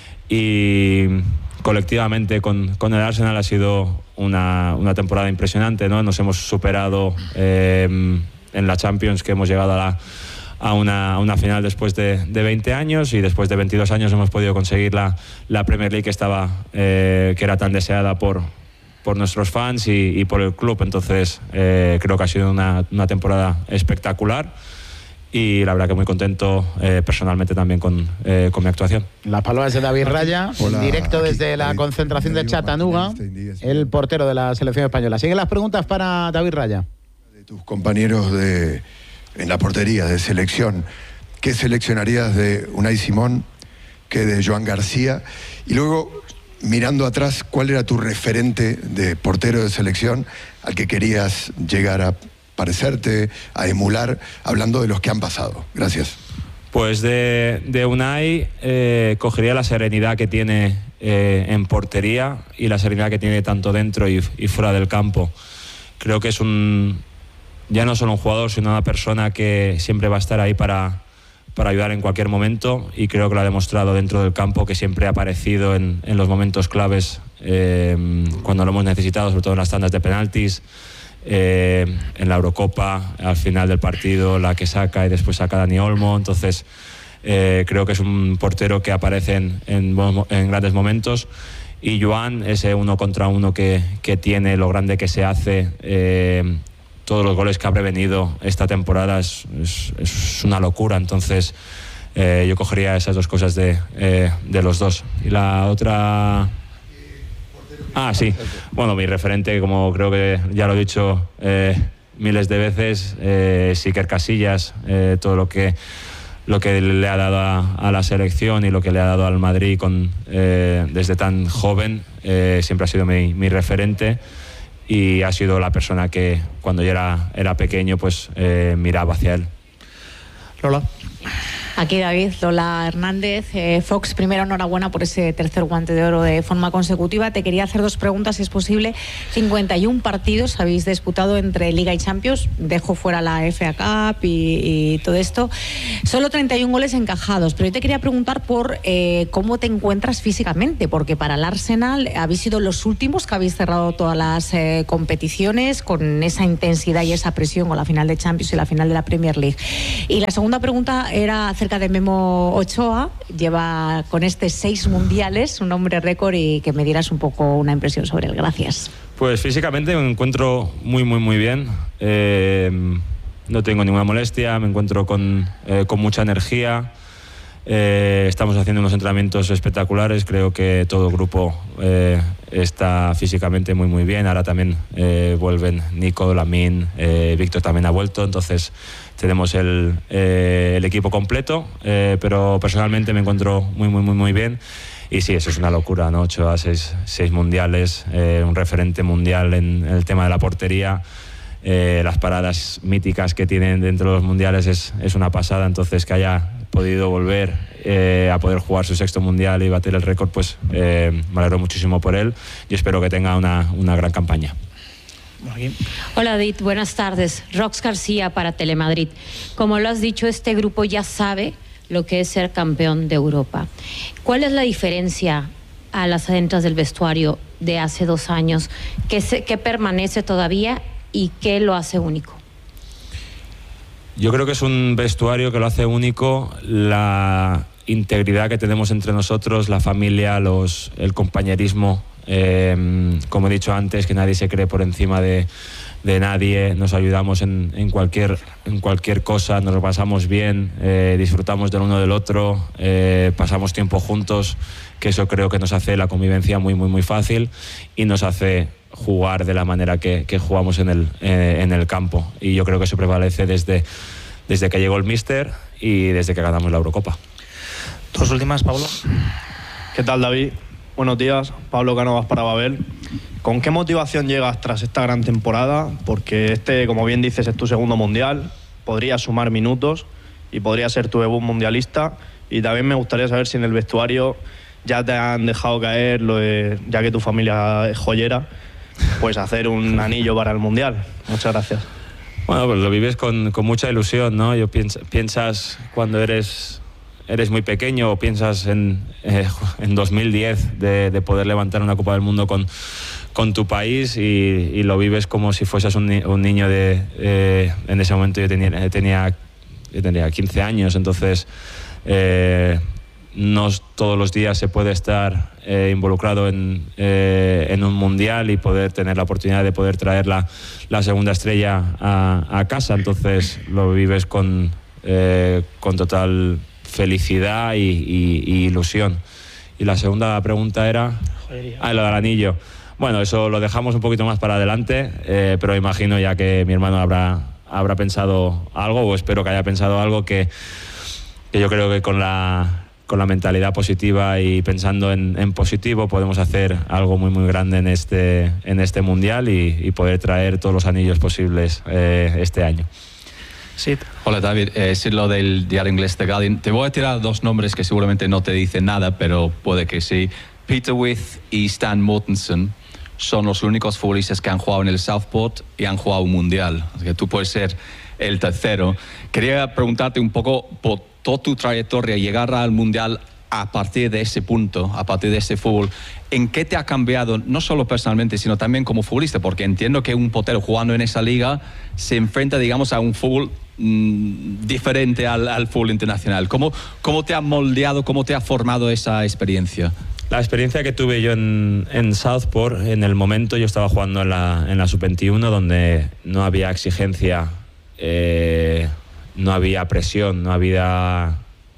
y colectivamente con, con el Arsenal ha sido una, una temporada impresionante, ¿no? Nos hemos superado eh, en la Champions, que hemos llegado a, la, a, una, a una final después de, de veinte años, y después de veintidós años hemos podido conseguir la, la Premier League que, estaba, eh, que era tan deseada por... por nuestros fans y, y por el club. Entonces eh, creo que ha sido una, una temporada espectacular y la verdad que muy contento eh, personalmente también con, eh, con mi actuación. Las palabras de David Raya, Hola, directo aquí, desde la David, concentración de Chattanooga, el portero de la selección española. Siguen las preguntas para David Raya. Tus compañeros de, en la portería de selección, ¿qué seleccionarías de Unai Simón, qué de Joan García? Y luego, mirando atrás, ¿cuál era tu referente de portero de selección al que querías llegar a parecerte, a emular, hablando de los que han pasado? Gracias. Pues de, de Unai eh, cogería la serenidad que tiene eh, en portería y la serenidad que tiene tanto dentro y, y fuera del campo. Creo que es un, ya no solo un jugador, sino una persona que siempre va a estar ahí para, para ayudar en cualquier momento, y creo que lo ha demostrado dentro del campo, que siempre ha aparecido en, en los momentos claves eh, cuando lo hemos necesitado, sobre todo en las tandas de penaltis, eh, en la Eurocopa, al final del partido, la que saca y después saca Dani Olmo. Entonces eh, creo que es un portero que aparece en, en, en grandes momentos. Y Joan, ese uno contra uno que, que tiene, lo grande que se hace, eh, todos los goles que ha prevenido esta temporada, es, es, es una locura. Entonces eh, yo cogería esas dos cosas de, eh, de los dos. Y la otra... Ah, sí. Bueno, mi referente, como creo que ya lo he dicho eh, miles de veces, eh, es Iker Casillas. Eh, todo lo que, lo que le ha dado a, a la selección y lo que le ha dado al Madrid con, eh, desde tan joven, eh, siempre ha sido mi, mi referente. Y ha sido la persona que cuando yo era, era pequeño pues eh, miraba hacia él. Lola. Aquí David, Lola Hernández. Eh, Fox, primero enhorabuena por ese tercer guante de oro de forma consecutiva. Te quería hacer dos preguntas, si es posible. cincuenta y un partidos habéis disputado entre Liga y Champions. Dejo fuera la F A Cup y, y todo esto. Solo treinta y un goles encajados. Pero yo te quería preguntar por eh, cómo te encuentras físicamente, porque para el Arsenal habéis sido los últimos que habéis cerrado todas las eh, competiciones con esa intensidad y esa presión con la final de Champions y la final de la Premier League. Y la segunda pregunta era acerca de Memo Ochoa. Lleva con este seis mundiales, un hombre récord, y que me dieras un poco una impresión sobre él. Gracias. Pues físicamente me encuentro muy, muy, muy bien. Eh, no tengo ninguna molestia, me encuentro con, eh, con mucha energía. Eh, estamos haciendo unos entrenamientos espectaculares. Creo que todo el grupo eh, está físicamente muy, muy bien. Ahora también eh, vuelven Nico, Lamine, eh, Víctor también ha vuelto. Entonces tenemos el, eh, el equipo completo, eh, pero personalmente me encuentro muy, muy, muy, muy bien. Y sí, eso es una locura, ¿no? Ocho a seis, seis mundiales, eh, un referente mundial en, en el tema de la portería. Eh, las paradas míticas que tienen dentro de los mundiales es, es una pasada. Entonces, que haya podido volver eh, a poder jugar su sexto mundial y batir el récord, pues eh, me alegro muchísimo por él y espero que tenga una, una gran campaña. Hola David, buenas tardes. Rox García para Telemadrid. Como lo has dicho, este grupo ya sabe lo que es ser campeón de Europa. ¿Cuál es la diferencia a las adentras del vestuario de hace dos años? ¿Qué, se, qué permanece todavía y qué lo hace único? Yo creo que es un vestuario que lo hace único la integridad que tenemos entre nosotros, la familia, los, el compañerismo. Eh, como he dicho antes, que nadie se cree por encima de, de nadie. Nos ayudamos en, en, cualquier, en cualquier cosa, nos lo pasamos bien, eh, disfrutamos del uno del otro, eh, pasamos tiempo juntos, que eso creo que nos hace la convivencia muy, muy, muy fácil y nos hace jugar de la manera que, que jugamos en el, eh, en el campo. Y yo creo que eso prevalece desde, desde que llegó el míster y desde que ganamos la Eurocopa. Dos últimas, Pablo. ¿Qué tal, David? Buenos días, Pablo Cánovas para Babel. ¿Con qué motivación llegas tras esta gran temporada? Porque este, como bien dices, es tu segundo mundial, podrías sumar minutos y podría ser tu debut mundialista. Y también me gustaría saber si en el vestuario ya te han dejado caer, lo de, ya que tu familia es joyera, pues hacer un anillo para el mundial. Muchas gracias. Bueno, pues lo vives con, con mucha ilusión, ¿no? Yo piens, piensas cuando eres... eres muy pequeño o piensas en, eh, en dos mil diez de, de poder levantar una Copa del Mundo con, con tu país y, y lo vives como si fueses un, un niño de... Eh, en ese momento yo tenía, tenía, yo tenía quince años, entonces eh, no todos los días se puede estar eh, involucrado en, eh, en un mundial y poder tener la oportunidad de poder traer la, la segunda estrella a, a casa, entonces lo vives con, eh, con total felicidad y, y, y ilusión. Y la segunda pregunta era... Ah, lo del anillo. Bueno, eso lo dejamos un poquito más para adelante, eh, pero imagino ya que mi hermano habrá, habrá pensado algo, o espero que haya pensado algo que, que yo creo que con la, con la mentalidad positiva y pensando en, en positivo podemos hacer algo muy muy grande en este, en este mundial y, y poder traer todos los anillos posibles eh, este año. Sí. Hola David, eh, es lo del diario inglés The Guardian. Te voy a tirar dos nombres que seguramente no te dicen nada, pero puede que sí. Peter With y Stan Mortensen son los únicos futbolistas que han jugado en el Southport y han jugado un mundial. Así que tú puedes ser el tercero. Quería preguntarte un poco por toda tu trayectoria, llegar al mundial a partir de ese punto, a partir de ese fútbol. ¿En qué te ha cambiado, no solo personalmente, sino también como futbolista? Porque entiendo que un portero jugando en esa liga se enfrenta, digamos, a un fútbol mmm, diferente al, al fútbol internacional. ¿Cómo, ¿Cómo te ha moldeado, cómo te ha formado esa experiencia? La experiencia que tuve yo en, en Southport, en el momento yo estaba jugando en la, en la sub veintiuno, donde no había exigencia, eh, no había presión, no había...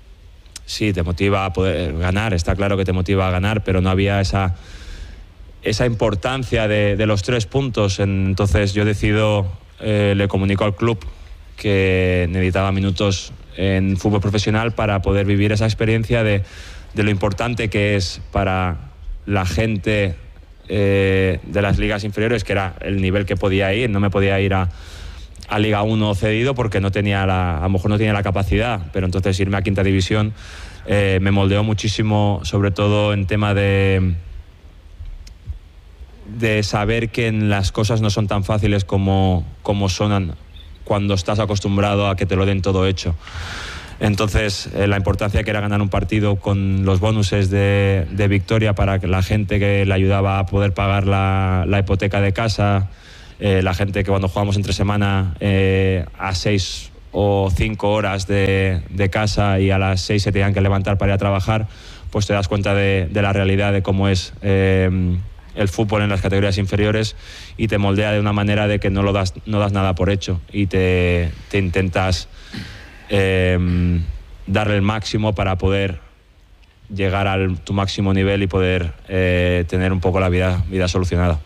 Sí, te motiva a poder ganar, está claro que te motiva a ganar, pero no había esa, esa importancia de, de los tres puntos. Entonces yo decido, eh, le comunico al club que necesitaba minutos en fútbol profesional para poder vivir esa experiencia de, de lo importante que es para la gente eh, de las ligas inferiores, que era el nivel que podía ir, no me podía ir a a Liga uno cedido porque no tenía la, a lo mejor no tenía la capacidad, pero entonces irme a quinta división eh, me moldeó muchísimo, sobre todo en tema de de saber que las cosas no son tan fáciles como, como son cuando estás acostumbrado a que te lo den todo hecho. Entonces, eh, la importancia que era ganar un partido con los bonuses de, de victoria para que la gente que le ayudaba a poder pagar la, la hipoteca de casa, eh, la gente que cuando jugamos entre semana eh, a seis o cinco horas de, de casa y a las seis se tenían que levantar para ir a trabajar, pues te das cuenta de, de la realidad de cómo es eh, el fútbol en las categorías inferiores y te moldea de una manera de que no lo das, no das nada por hecho y te, te intentas eh, darle el máximo para poder llegar a tu máximo nivel y poder eh, tener un poco la vida, vida solucionada.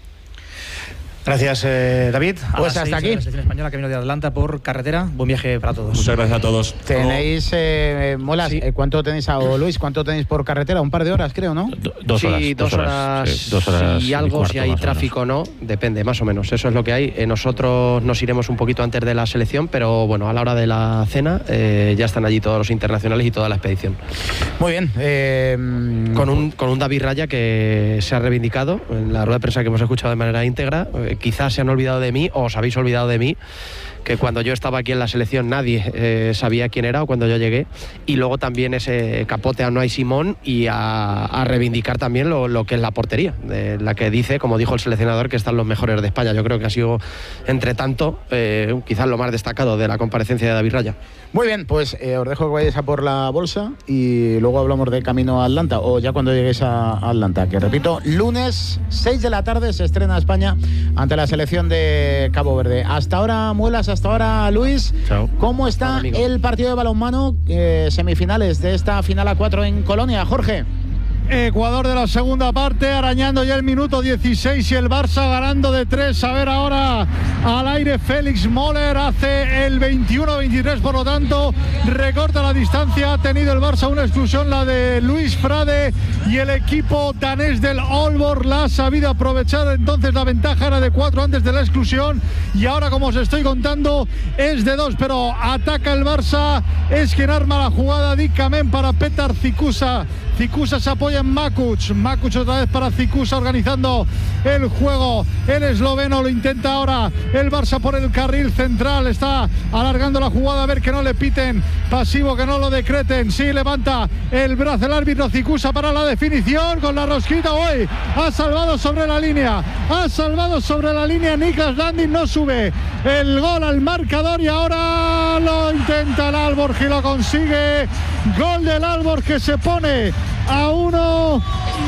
Gracias, eh, David. Pues hasta aquí. La selección española, camino de Atlanta por carretera. Buen viaje para todos. Muchas gracias a todos. Tenéis, eh, Molas, Sí. eh, ¿cuánto tenéis, a, o Luis, cuánto tenéis por carretera? Un par de horas, creo, ¿no? Dos horas. Sí, dos horas, sí, dos horas y algo, cuarto, si hay más o tráfico o no, depende, más o menos. Eso es lo que hay. Eh, nosotros nos iremos un poquito antes de la selección, pero bueno, a la hora de la cena eh, ya están allí todos los internacionales y toda la expedición. Muy bien. Eh, con, un, con un David Raya que se ha reivindicado en la rueda de prensa que hemos escuchado de manera íntegra. Eh, quizás se han olvidado de mí o os habéis olvidado de mí, que cuando yo estaba aquí en la selección nadie eh, sabía quién era o cuando yo llegué, y luego también ese capote a Unai Simón y a, a reivindicar también lo, lo que es la portería, de la que dice, como dijo el seleccionador, que están los mejores de España. Yo creo que ha sido, entre tanto, eh, quizás lo más destacado de la comparecencia de David Raya. Muy bien, pues eh, os dejo que vayáis a por la bolsa y luego hablamos de camino a Atlanta, o ya cuando lleguéis a Atlanta, que repito, lunes seis de la tarde se estrena España ante la selección de Cabo Verde. Hasta ahora, Muelas, hasta ahora, Luis. Chao. ¿Cómo está Hola, el partido de balonmano, eh, semifinales de esta final a cuatro en Colonia, Jorge? Ecuador de la segunda parte, arañando ya el minuto dieciséis y el Barça ganando de tres. A ver ahora al aire Félix Moller, hace el veintiuno veintitrés, por lo tanto recorta la distancia. Ha tenido el Barça una exclusión, la de Luis Frade, y el equipo danés del Aalborg la ha sabido aprovechar. Entonces la ventaja era de cuatro antes de la exclusión y ahora, como os estoy contando, es de dos, pero ataca el Barça, es quien arma la jugada. Dikamen para Petar Cikusa. Cikusa se apoya en Makuc. Makuc otra vez para Cikusa organizando el juego. El esloveno lo intenta ahora. El Barça por el carril central. Está alargando la jugada. A ver que no le piten. Pasivo, que no lo decreten. Sí, levanta el brazo el árbitro. Cikusa para la definición con la rosquita. Hoy ha salvado sobre la línea. Ha salvado sobre la línea. Niklas Landin no sube el gol al marcador y ahora lo intenta el Aalborg y lo consigue. Gol del Aalborg que se pone a uno.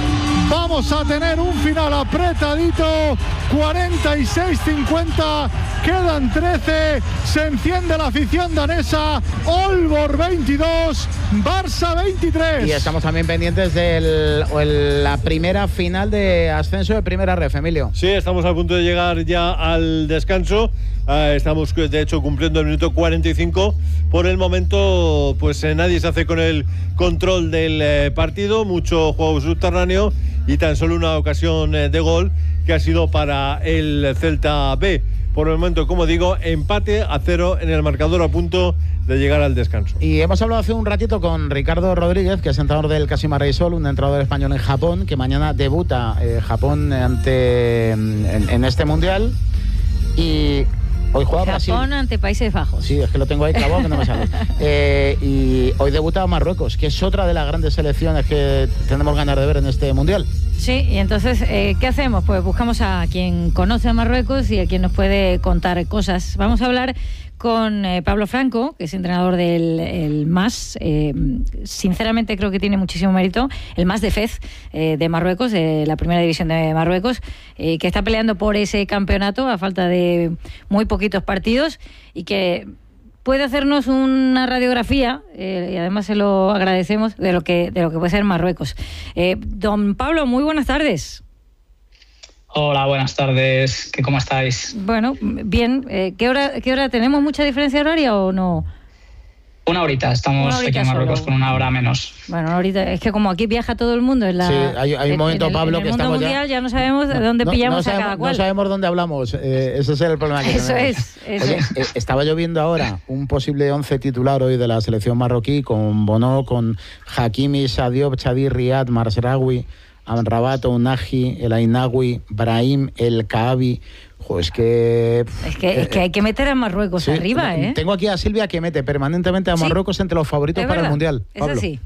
Vamos a tener un final apretadito, cuarenta y seis cincuenta, quedan trece, se enciende la afición danesa. Aalborg veintidós, Barça veintitrés. Y estamos también pendientes de la primera final de ascenso de Primera Ref, Emilio. Sí, estamos a punto de llegar ya al descanso. Uh, estamos de hecho cumpliendo el minuto cuarenta y cinco. Por el momento pues eh, nadie se hace con el control del eh, partido, mucho juego subterráneo y tan solo una ocasión eh, de gol que ha sido para el Celta B. Por el momento, como digo, empate a cero en el marcador, a punto de llegar al descanso. Y hemos hablado hace un ratito con Ricardo Rodríguez, que es entrenador del Kashima Reysol, un entrenador español en Japón, que mañana debuta eh, Japón ante en, en este mundial. Y hoy juega Brasil. Japón ante Países Bajos. Sí, es que lo tengo ahí clavado que no me sale. Eh, y hoy debuta Marruecos, que es otra de las grandes selecciones que tenemos ganas de ver en este mundial. Sí, y entonces, eh, ¿qué hacemos? Pues buscamos a quien conoce a Marruecos y a quien nos puede contar cosas. Vamos a hablar con eh, Pablo Franco, que es entrenador del el M A S. Eh, sinceramente creo que tiene muchísimo mérito. El M A S de Fez, eh, de Marruecos, de la primera división de Marruecos, eh, que está peleando por ese campeonato a falta de muy poquitos partidos y que puede hacernos una radiografía, eh, y además se lo agradecemos, de lo que, de lo que puede ser Marruecos. Eh, don Pablo, muy buenas tardes. Hola, buenas tardes. ¿Qué, ¿Cómo estáis? Bueno, bien. Eh, ¿qué hora, qué hora tenemos? ¿Mucha diferencia horaria o no? Una horita, estamos Una horita aquí en Marruecos solo. con una hora menos. Bueno, ahorita es que como aquí viaja todo el mundo en la Sí, hay- hay un en- momento, en el, Pablo, en el que mundo estamos ya- mundial ya no sabemos de dónde No- pillamos no a sabemos, cada cual. No sabemos dónde hablamos, eh, ese es el problema que Eso tenemos. es, eso Oye, es. eh, estaba yo viendo ahora un posible once titular hoy de la selección marroquí con Bono, con Hakimi, Sadio, Chadi, Riyad, Marsraoui, Amrabat, Ounahi, El Ainawi, Brahim, El Kaabi. Jo, es que... Es que, es que hay que meter a Marruecos Sí, arriba, ¿eh? Tengo aquí a Silvia que mete permanentemente a Sí. Marruecos entre los favoritos Es para verdad, el Mundial. es Pablo. así.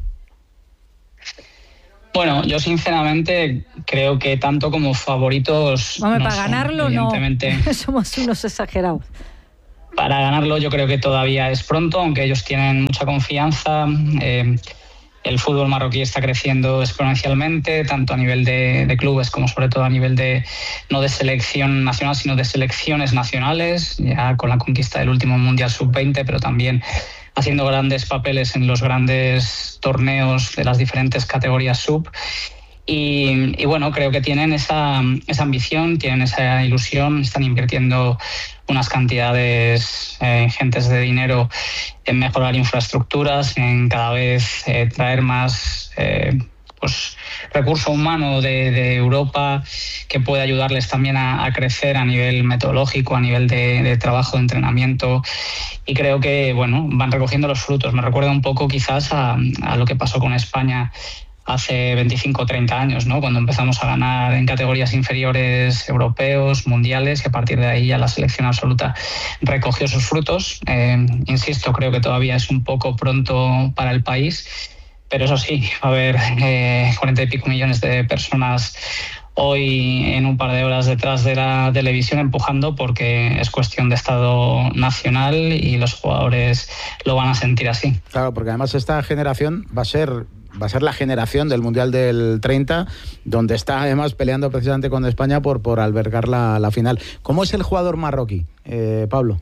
Bueno, yo sinceramente creo que tanto como favoritos. Hombre, no para son, ganarlo no. evidentemente. Somos unos exagerados. Para ganarlo yo creo que todavía es pronto, aunque ellos tienen mucha confianza. Eh, el fútbol marroquí está creciendo exponencialmente, tanto a nivel de, de clubes como sobre todo a nivel de, no de selección nacional, sino de selecciones nacionales, ya con la conquista del último Mundial sub veinte, pero también haciendo grandes papeles en los grandes torneos de las diferentes categorías sub. Y, y bueno, creo que tienen esa, esa ambición, tienen esa ilusión, están invirtiendo unas cantidades eh, ingentes de dinero en mejorar infraestructuras, en cada vez eh, traer más eh, pues, recurso humano de, de Europa que puede ayudarles también a, a crecer a nivel metodológico, a nivel de, de trabajo, de entrenamiento. Y creo que bueno, van recogiendo los frutos. Me recuerda un poco quizás a, a lo que pasó con España hace veinticinco o treinta años, ¿no? Cuando empezamos a ganar en categorías inferiores europeos, mundiales, y a partir de ahí ya la selección absoluta recogió sus frutos. Eh, insisto, creo que todavía es un poco pronto para el país, pero eso sí, va a haber eh, cuarenta y pico millones de personas hoy en un par de horas detrás de la televisión empujando, porque es cuestión de Estado nacional y los jugadores lo van a sentir así. Claro, porque además esta generación va a ser va a ser la generación del Mundial del treinta, donde está además peleando precisamente con España por, por albergar la, la final. ¿Cómo es el jugador marroquí, eh, Pablo?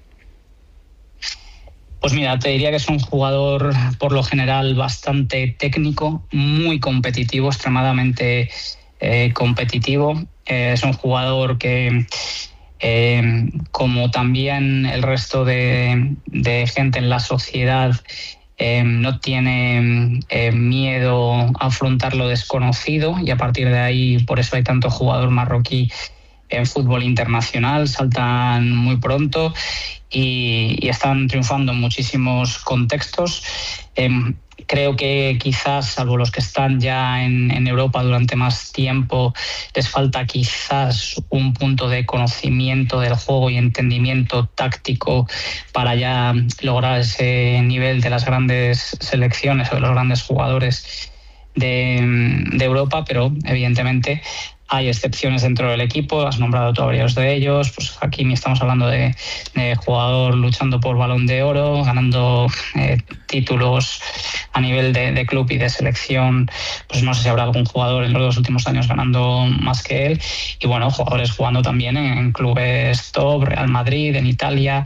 Pues mira, te diría que es un jugador por lo general bastante técnico, muy competitivo, extremadamente eh, competitivo. Eh, es un jugador que, eh, como también el resto de, de gente en la sociedad, Eh, no tiene eh, miedo a afrontar lo desconocido, y a partir de ahí, por eso hay tanto jugador marroquí en fútbol internacional, saltan muy pronto y, y están triunfando en muchísimos contextos. Eh, creo que quizás, salvo los que están ya en, en Europa durante más tiempo, les falta quizás un punto de conocimiento del juego y entendimiento táctico para ya lograr ese nivel de las grandes selecciones o de los grandes jugadores de, de Europa, pero evidentemente hay excepciones dentro del equipo. Has nombrado tú a varios de ellos. Pues aquí estamos hablando de, de jugador luchando por Balón de Oro, ganando eh, títulos a nivel de, de club y de selección. Pues no sé si habrá algún jugador en los dos últimos años ganando más que él. Y bueno, jugadores jugando también en, en clubes top, Real Madrid, en Italia,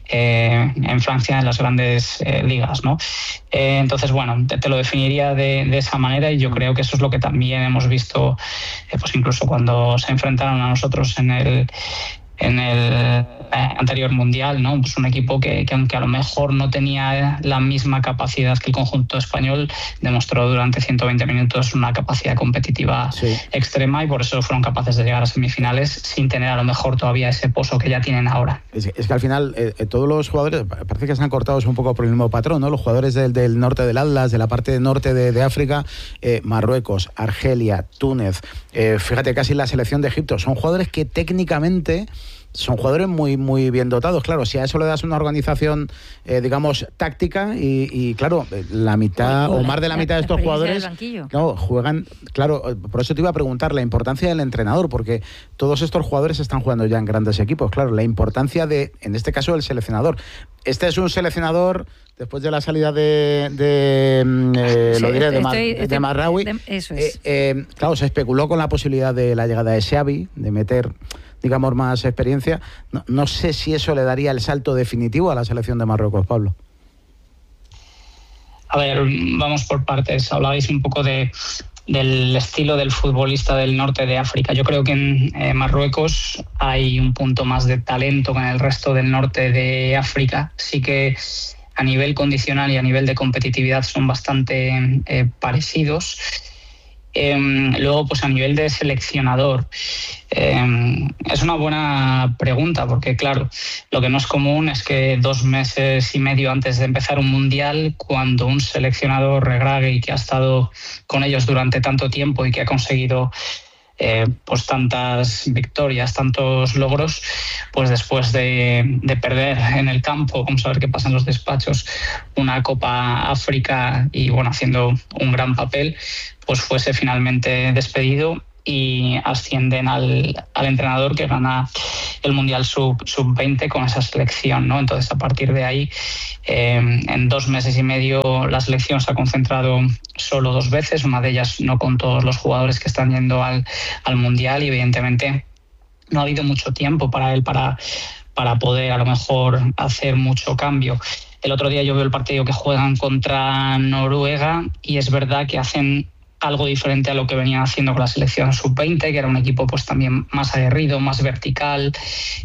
eh, en Francia, en las grandes eh, ligas, ¿no? Eh, entonces, bueno, te, te lo definiría de, de esa manera, y yo creo que eso es lo que también hemos visto, eh, pues incluso cuando se enfrentaron a nosotros en el en el eh, anterior mundial, ¿no? Pues un equipo que, que aunque a lo mejor no tenía la misma capacidad que el conjunto español, demostró durante ciento veinte minutos una capacidad competitiva sí. extrema, y por eso fueron capaces de llegar a semifinales sin tener a lo mejor todavía ese pozo que ya tienen ahora. Es, es que al final eh, todos los jugadores parece que están cortados un poco por el mismo patrón, ¿no? Los jugadores del, del norte del Atlas, de la parte norte de, de África, eh, Marruecos, Argelia, Túnez, eh, fíjate, casi la selección de Egipto, son jugadores que técnicamente son jugadores muy muy bien dotados. Claro, si a eso le das una organización, eh, digamos, táctica, y, y claro, la mitad o, o más de la, la mitad de estos jugadores no, juegan, claro, por eso te iba a preguntar la importancia del entrenador, porque todos estos jugadores están jugando ya en grandes equipos. Claro, la importancia de, en este caso, el seleccionador. Este es un seleccionador, después de la salida de, de eh, sí, lo diré, de, Mar, estoy, de Marraoui, de, eso es. eh, eh, claro, se especuló con la posibilidad de la llegada de Xavi, de meter, digamos, más experiencia. No, no sé si eso le daría el salto definitivo a la selección de Marruecos, Pablo. A ver, vamos por partes. Hablabais un poco de, del estilo del futbolista del norte de África. Yo creo que en eh, Marruecos hay un punto más de talento que en el resto del norte de África. Sí que a nivel condicional y a nivel de competitividad son bastante eh, parecidos. Eh, luego, pues a nivel de seleccionador, eh, es una buena pregunta porque, claro, lo que no es común es que dos meses y medio antes de empezar un mundial, cuando un seleccionador regrague y que ha estado con ellos durante tanto tiempo y que ha conseguido eh, pues tantas victorias, tantos logros, pues después de, de perder en el campo, vamos a ver qué pasa en los despachos, una Copa África y bueno, haciendo un gran papel, pues fuese finalmente despedido y ascienden al, al entrenador que gana el Mundial sub veinte con esa selección, ¿no? Entonces, a partir de ahí, eh, en dos meses y medio la selección se ha concentrado solo dos veces, una de ellas no con todos los jugadores que están yendo al, al Mundial y evidentemente no ha habido mucho tiempo para él para, para poder a lo mejor hacer mucho cambio. El otro día yo veo el partido que juegan contra Noruega y es verdad que hacen algo diferente a lo que venían haciendo con la selección sub veinte, que era un equipo pues también más aguerrido, más vertical,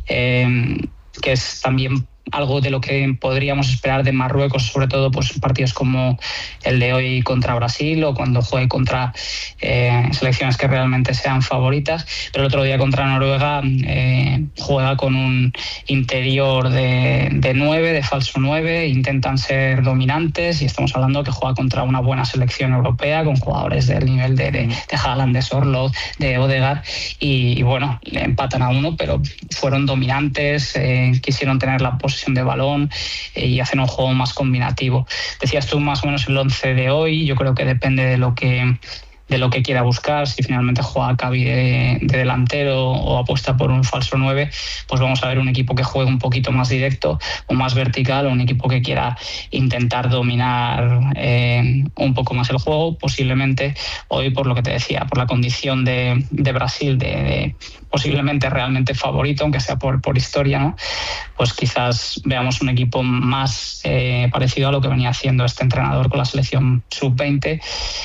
eh, que es también algo de lo que podríamos esperar de Marruecos, sobre todo pues partidos como el de hoy contra Brasil o cuando juegue contra eh, selecciones que realmente sean favoritas. Pero el otro día contra Noruega eh, juega con un interior de, de nueve, de falso nueve, intentan ser dominantes y estamos hablando que juega contra una buena selección europea con jugadores del nivel de, de, de Haaland, de Sorloth, de Odegaard y, y bueno, le empatan a uno, pero fueron dominantes, eh, quisieron tener la posición de balón eh, y hacen un juego más combinativo. Decías tú más o menos el once de hoy, yo creo que depende de lo que de lo que quiera buscar, si finalmente juega Cavi de, de delantero o apuesta por un falso nueve, pues vamos a ver un equipo que juegue un poquito más directo o más vertical, o un equipo que quiera intentar dominar eh, un poco más el juego, posiblemente hoy, por lo que te decía, por la condición de, de Brasil, de, de posiblemente realmente favorito, aunque sea por, por historia, ¿no? Pues quizás veamos un equipo más eh, parecido a lo que venía haciendo este entrenador con la selección sub veinte,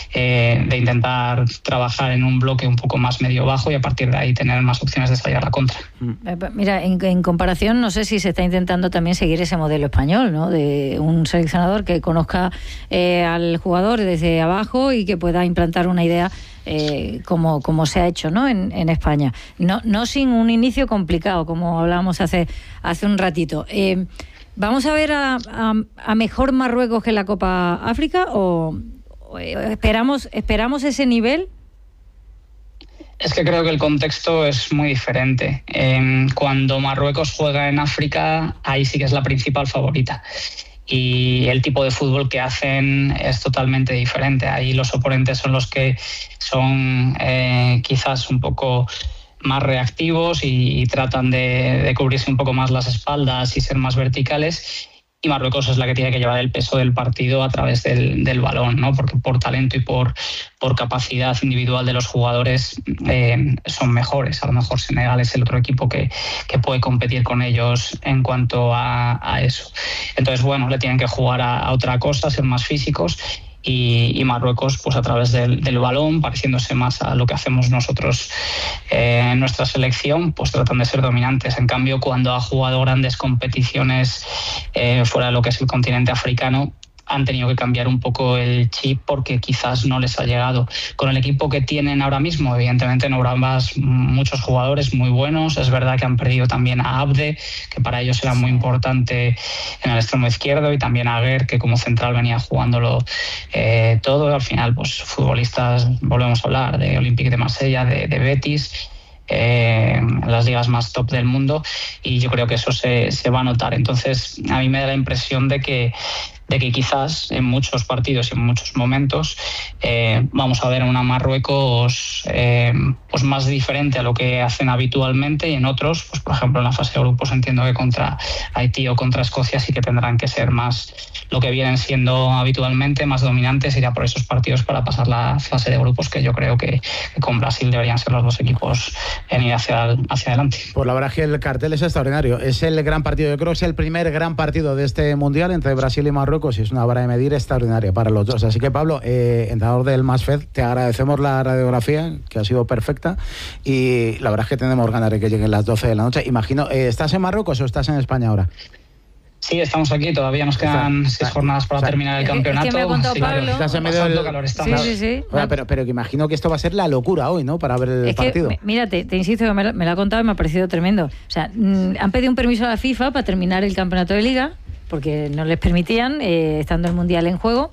eh, de intentar trabajar en un bloque un poco más medio bajo y a partir de ahí tener más opciones de salir a la contra. Mira, en, en comparación, no sé si se está intentando también seguir ese modelo español, ¿no? De un seleccionador que conozca eh, al jugador desde abajo y que pueda implantar una idea eh, como, como se ha hecho, ¿no? En, en España. No, no sin un inicio complicado, como hablábamos hace, hace un ratito. Eh, ¿Vamos a ver a, a, a mejor Marruecos que la Copa África o esperamos esperamos ese nivel? Es que creo que el contexto es muy diferente. Eh, cuando Marruecos juega en África, ahí sí que es la principal favorita. Y el tipo de fútbol que hacen es totalmente diferente. Ahí los oponentes son los que son eh, quizás un poco más reactivos y, y tratan de, de cubrirse un poco más las espaldas y ser más verticales. Y Marruecos es la que tiene que llevar el peso del partido a través del, del balón, ¿no? Porque por talento y por, por capacidad individual de los jugadores eh, son mejores. A lo mejor Senegal es el otro equipo que, que puede competir con ellos en cuanto a, a eso. Entonces, bueno, le tienen que jugar a, a otra cosa, ser más físicos. Y, y Marruecos, pues a través del, del balón, pareciéndose más a lo que hacemos nosotros eh, en nuestra selección, pues tratan de ser dominantes. En cambio, cuando ha jugado grandes competiciones eh, fuera de lo que es el continente africano, han tenido que cambiar un poco el chip porque quizás no les ha llegado. Con el equipo que tienen ahora mismo, evidentemente no habrá más muchos jugadores muy buenos. Es verdad que han perdido también a Abde, que para ellos era muy importante en el extremo izquierdo, y también a Aguer, que como central venía jugándolo eh, todo. Al final, pues futbolistas, volvemos a hablar de Olympique de Marsella, de, de Betis, eh, las ligas más top del mundo, y yo creo que eso se, se va a notar. Entonces, a mí me da la impresión de que de que quizás en muchos partidos y en muchos momentos eh, vamos a ver una Marruecos eh, pues más diferente a lo que hacen habitualmente, y en otros, pues por ejemplo en la fase de grupos entiendo que contra Haití o contra Escocia sí que tendrán que ser más lo que vienen siendo habitualmente, más dominantes, y ya por esos partidos para pasar la fase de grupos, que yo creo que, que con Brasil deberían ser los dos equipos en ir hacia, hacia adelante. Pues la verdad es que el cartel es extraordinario, es el gran partido, yo creo que es el primer gran partido de este Mundial entre Brasil y Marruecos, y es una vara de medir extraordinaria para los dos. Así que Pablo, eh, entrenador del Masfed, te agradecemos la radiografía, que ha sido perfecta, y la verdad es que tenemos ganas de que lleguen las doce de la noche. Imagino, eh, ¿estás en Marruecos o estás en España ahora? Sí, estamos aquí, todavía nos quedan está, seis está, jornadas para o sea, terminar el campeonato. Es que me ha contado sí, Pablo. Estás en medio del... calor está. Sí, sí, sí. Bueno, pero, pero que imagino que esto va a ser la locura hoy, ¿no? Para ver el es partido. Que, mira, te, te insisto que me, me lo ha contado y me ha parecido tremendo. O sea, mmm, han pedido un permiso a la FIFA para terminar el campeonato de Liga, porque no les permitían, eh, estando el Mundial en juego.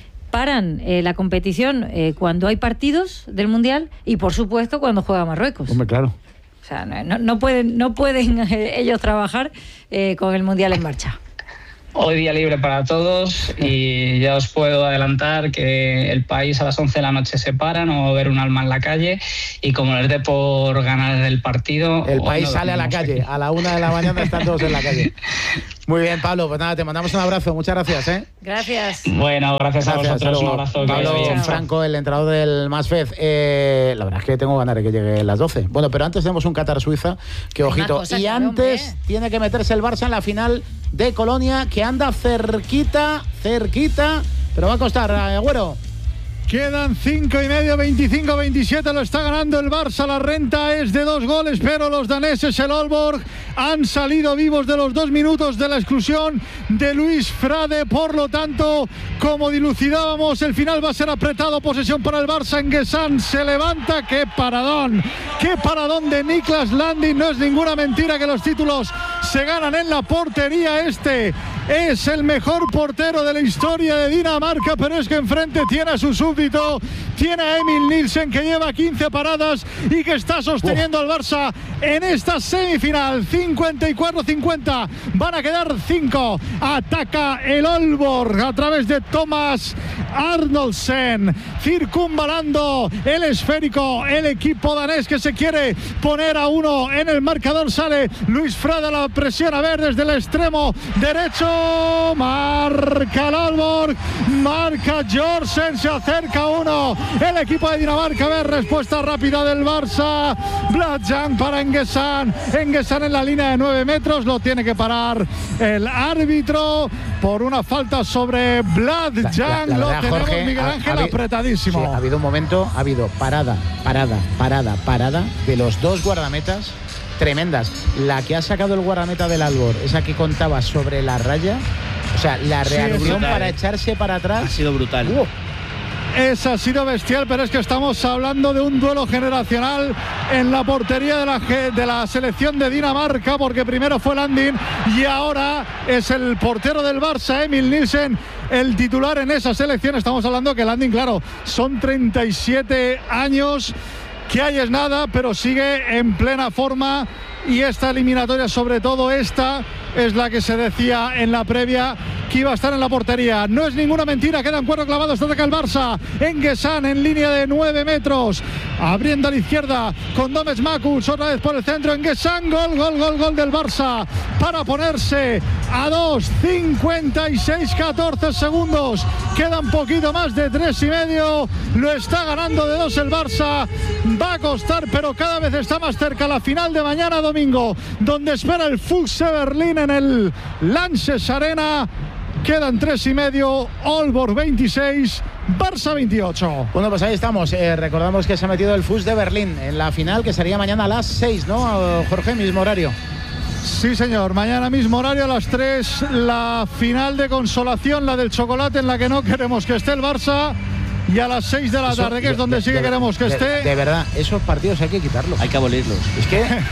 Paran eh, la competición eh, cuando hay partidos del Mundial y, por supuesto, cuando juega Marruecos. Hombre, claro. O sea, no, no pueden, no pueden eh, ellos trabajar eh, con el Mundial en marcha. Hoy día libre para todos y ya os puedo adelantar que el país a las once de la noche se para, no va a haber un alma en la calle y como les dé por ganar el partido... El país no sale a la calle, aquí. A la una de la mañana están todos en la calle. Muy bien, Pablo, pues nada, te mandamos un abrazo, muchas gracias, ¿eh? Gracias. Bueno, gracias, gracias a vosotros, un abrazo. Pablo Franco, el entrenador del Masfez. Eh, la verdad es que tengo ganas de que llegue las doce. Bueno, pero antes tenemos un Qatar-Suiza, que ojito. Cosa, y claro, antes hombre. Tiene que meterse el Barça en la final de Colonia, que anda cerquita, cerquita, pero va a costar, Agüero. Quedan cinco y medio, veinticinco veintisiete, lo está ganando el Barça, la renta es de dos goles, pero los daneses, el Aalborg, han salido vivos de los dos minutos de la exclusión de Luis Frade, por lo tanto, como dilucidábamos, el final va a ser apretado, posesión para el Barça, Nguessan se levanta, qué paradón, qué paradón de Niklas Landin, no es ninguna mentira que los títulos se ganan en la portería, este es el mejor portero de la historia de Dinamarca, pero es que enfrente tiene a su súbdito, tiene a Emil Nielsen, que lleva quince paradas y que está sosteniendo al Barça en esta semifinal. Cincuenta y cuatro cincuenta, van a quedar cinco. Ataca el Aalborg a través de Thomas Arnoldsen, circunvalando el esférico, el equipo danés que se quiere poner a uno en el marcador. Sale Luis Frade, la presión a ver desde el extremo derecho, marca el Aalborg, marca Jorsen, se acerca uno el equipo de Dinamarca. A ver, respuesta rápida del Barça, Bladjan para Nguessan, Nguessan en la línea de nueve metros, lo tiene que parar el árbitro por una falta sobre Bladjan. Lo tenemos, Jorge, Miguel Ángel, ha, ha, apretadísimo. Sí, ha habido un momento, ha habido parada, parada, parada, parada de los dos guardametas tremendas. La que ha sacado el guardameta del Aalborg, esa que contaba sobre la raya, o sea, la reacción sí, para echarse para atrás ha sido brutal. Uh. Esa ha sido bestial, pero es que estamos hablando de un duelo generacional en la portería de la, de la selección de Dinamarca, porque primero fue Landin y ahora es el portero del Barça, Emil Nielsen, el titular en esa selección. Estamos hablando que Landin, claro, son treinta y siete años, que hay es nada, pero sigue en plena forma. Y esta eliminatoria, sobre todo esta, es la que se decía en la previa que iba a estar en la portería. No es ninguna mentira, quedan cuatro clavados, ataca el Barça. Nguessan en línea de nueve metros, abriendo a la izquierda con Domes Makus, otra vez por el centro. Nguessan, gol, gol, gol, gol del Barça para ponerse a dos. Cincuenta y seis catorce segundos, quedan poquito más de tres y medio, lo está ganando de dos el Barça. Va a costar, pero cada vez está más cerca la final de mañana domingo, donde espera el Füchse Berlín en el Lanxess Arena. Quedan tres y medio, Aalborg veintiséis, Barça veintiocho. Bueno, pues ahí estamos. Eh, recordamos que se ha metido el Füchse de Berlín en la final, que sería mañana a las seis, ¿no, Jorge? Mismo horario. Sí, señor. Mañana mismo horario a las tres, la final de consolación, la del chocolate, en la que no queremos que esté el Barça. Y a las seis de la Eso, tarde, que es donde de, sí que de, queremos que de, esté. De verdad, esos partidos hay que quitarlos. Hay que abolirlos. Es que, te,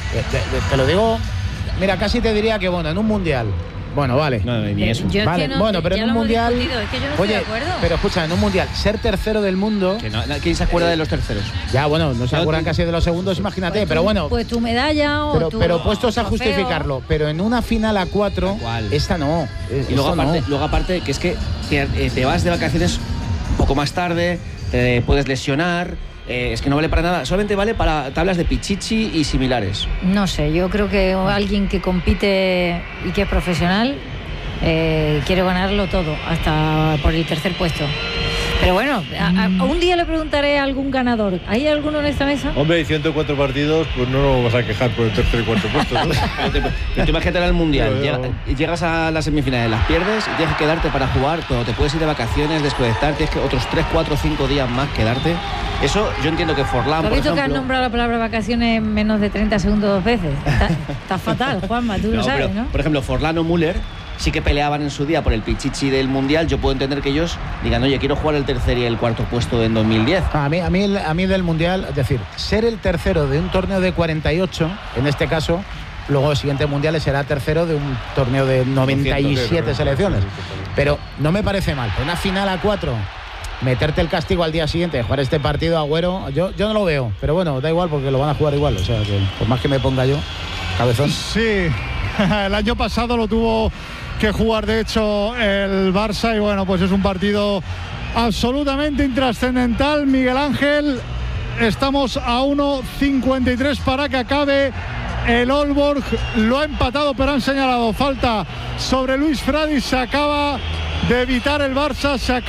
te lo digo, mira, casi te diría que, bueno, en un mundial. Bueno, vale. No, ni eso. Yo vale, no, bueno, pero en un mundial. Es que yo no oye, estoy de acuerdo. Pero escucha, en un mundial, ser tercero del mundo. Que no, ¿quién se acuerda de los terceros? Ya, bueno, no se acuerdan casi de los segundos, imagínate, pues pero tu, bueno. Pues tu medalla o pero, tu pero puestos a trofeo. justificarlo, pero en una final a cuatro, esta no. Y luego aparte, no. luego aparte, que es que te, te vas de vacaciones un poco más tarde, te puedes lesionar. Eh, es que no vale para nada, solamente vale para tablas de pichichi y similares. No sé, yo creo que alguien que compite y que es profesional eh, quiere ganarlo todo, hasta por el tercer puesto. Pero bueno, a, a, un día le preguntaré a algún ganador. ¿Hay alguno en esta mesa? Hombre, y ciento cuatro partidos, pues no nos vas a quejar por el tercer y cuarto puesto, ¿no? Pero tú imagínate en el Mundial, llega, llegas a las semifinales, las pierdes y tienes que quedarte para jugar, cuando te puedes ir de vacaciones, desconectar, tienes que otros tres, cuatro, cinco días más quedarte. Eso yo entiendo que Forlán, ¿Has por visto ejemplo, que has nombrado la palabra vacaciones en menos de treinta segundos dos veces? Está, está fatal, Juanma, tú no, lo sabes, pero, ¿no? Por ejemplo, Forlán o Müller sí que peleaban en su día por el pichichi del Mundial, yo puedo entender que ellos digan, oye, quiero jugar el tercer y el cuarto puesto en dos mil diez. A mí, a mí, a mí del Mundial, es decir, ser el tercero de un torneo de cuarenta y ocho, en este caso, luego los siguientes mundiales será tercero de un torneo de noventa y siete selecciones. Pero no me parece mal. Una final a cuatro, meterte el castigo al día siguiente de jugar este partido, Agüero, yo, yo no lo veo. Pero bueno, da igual porque lo van a jugar igual. O sea, que por más que me ponga yo, cabezón. Sí, el año pasado lo tuvo que jugar, de hecho, el Barça. Y bueno, pues es un partido absolutamente intrascendental. Miguel Ángel, estamos a uno cincuenta y tres para que acabe. El Aalborg lo ha empatado, pero han señalado falta sobre Luis Fradi. Se acaba de evitar el Barça. Se acaba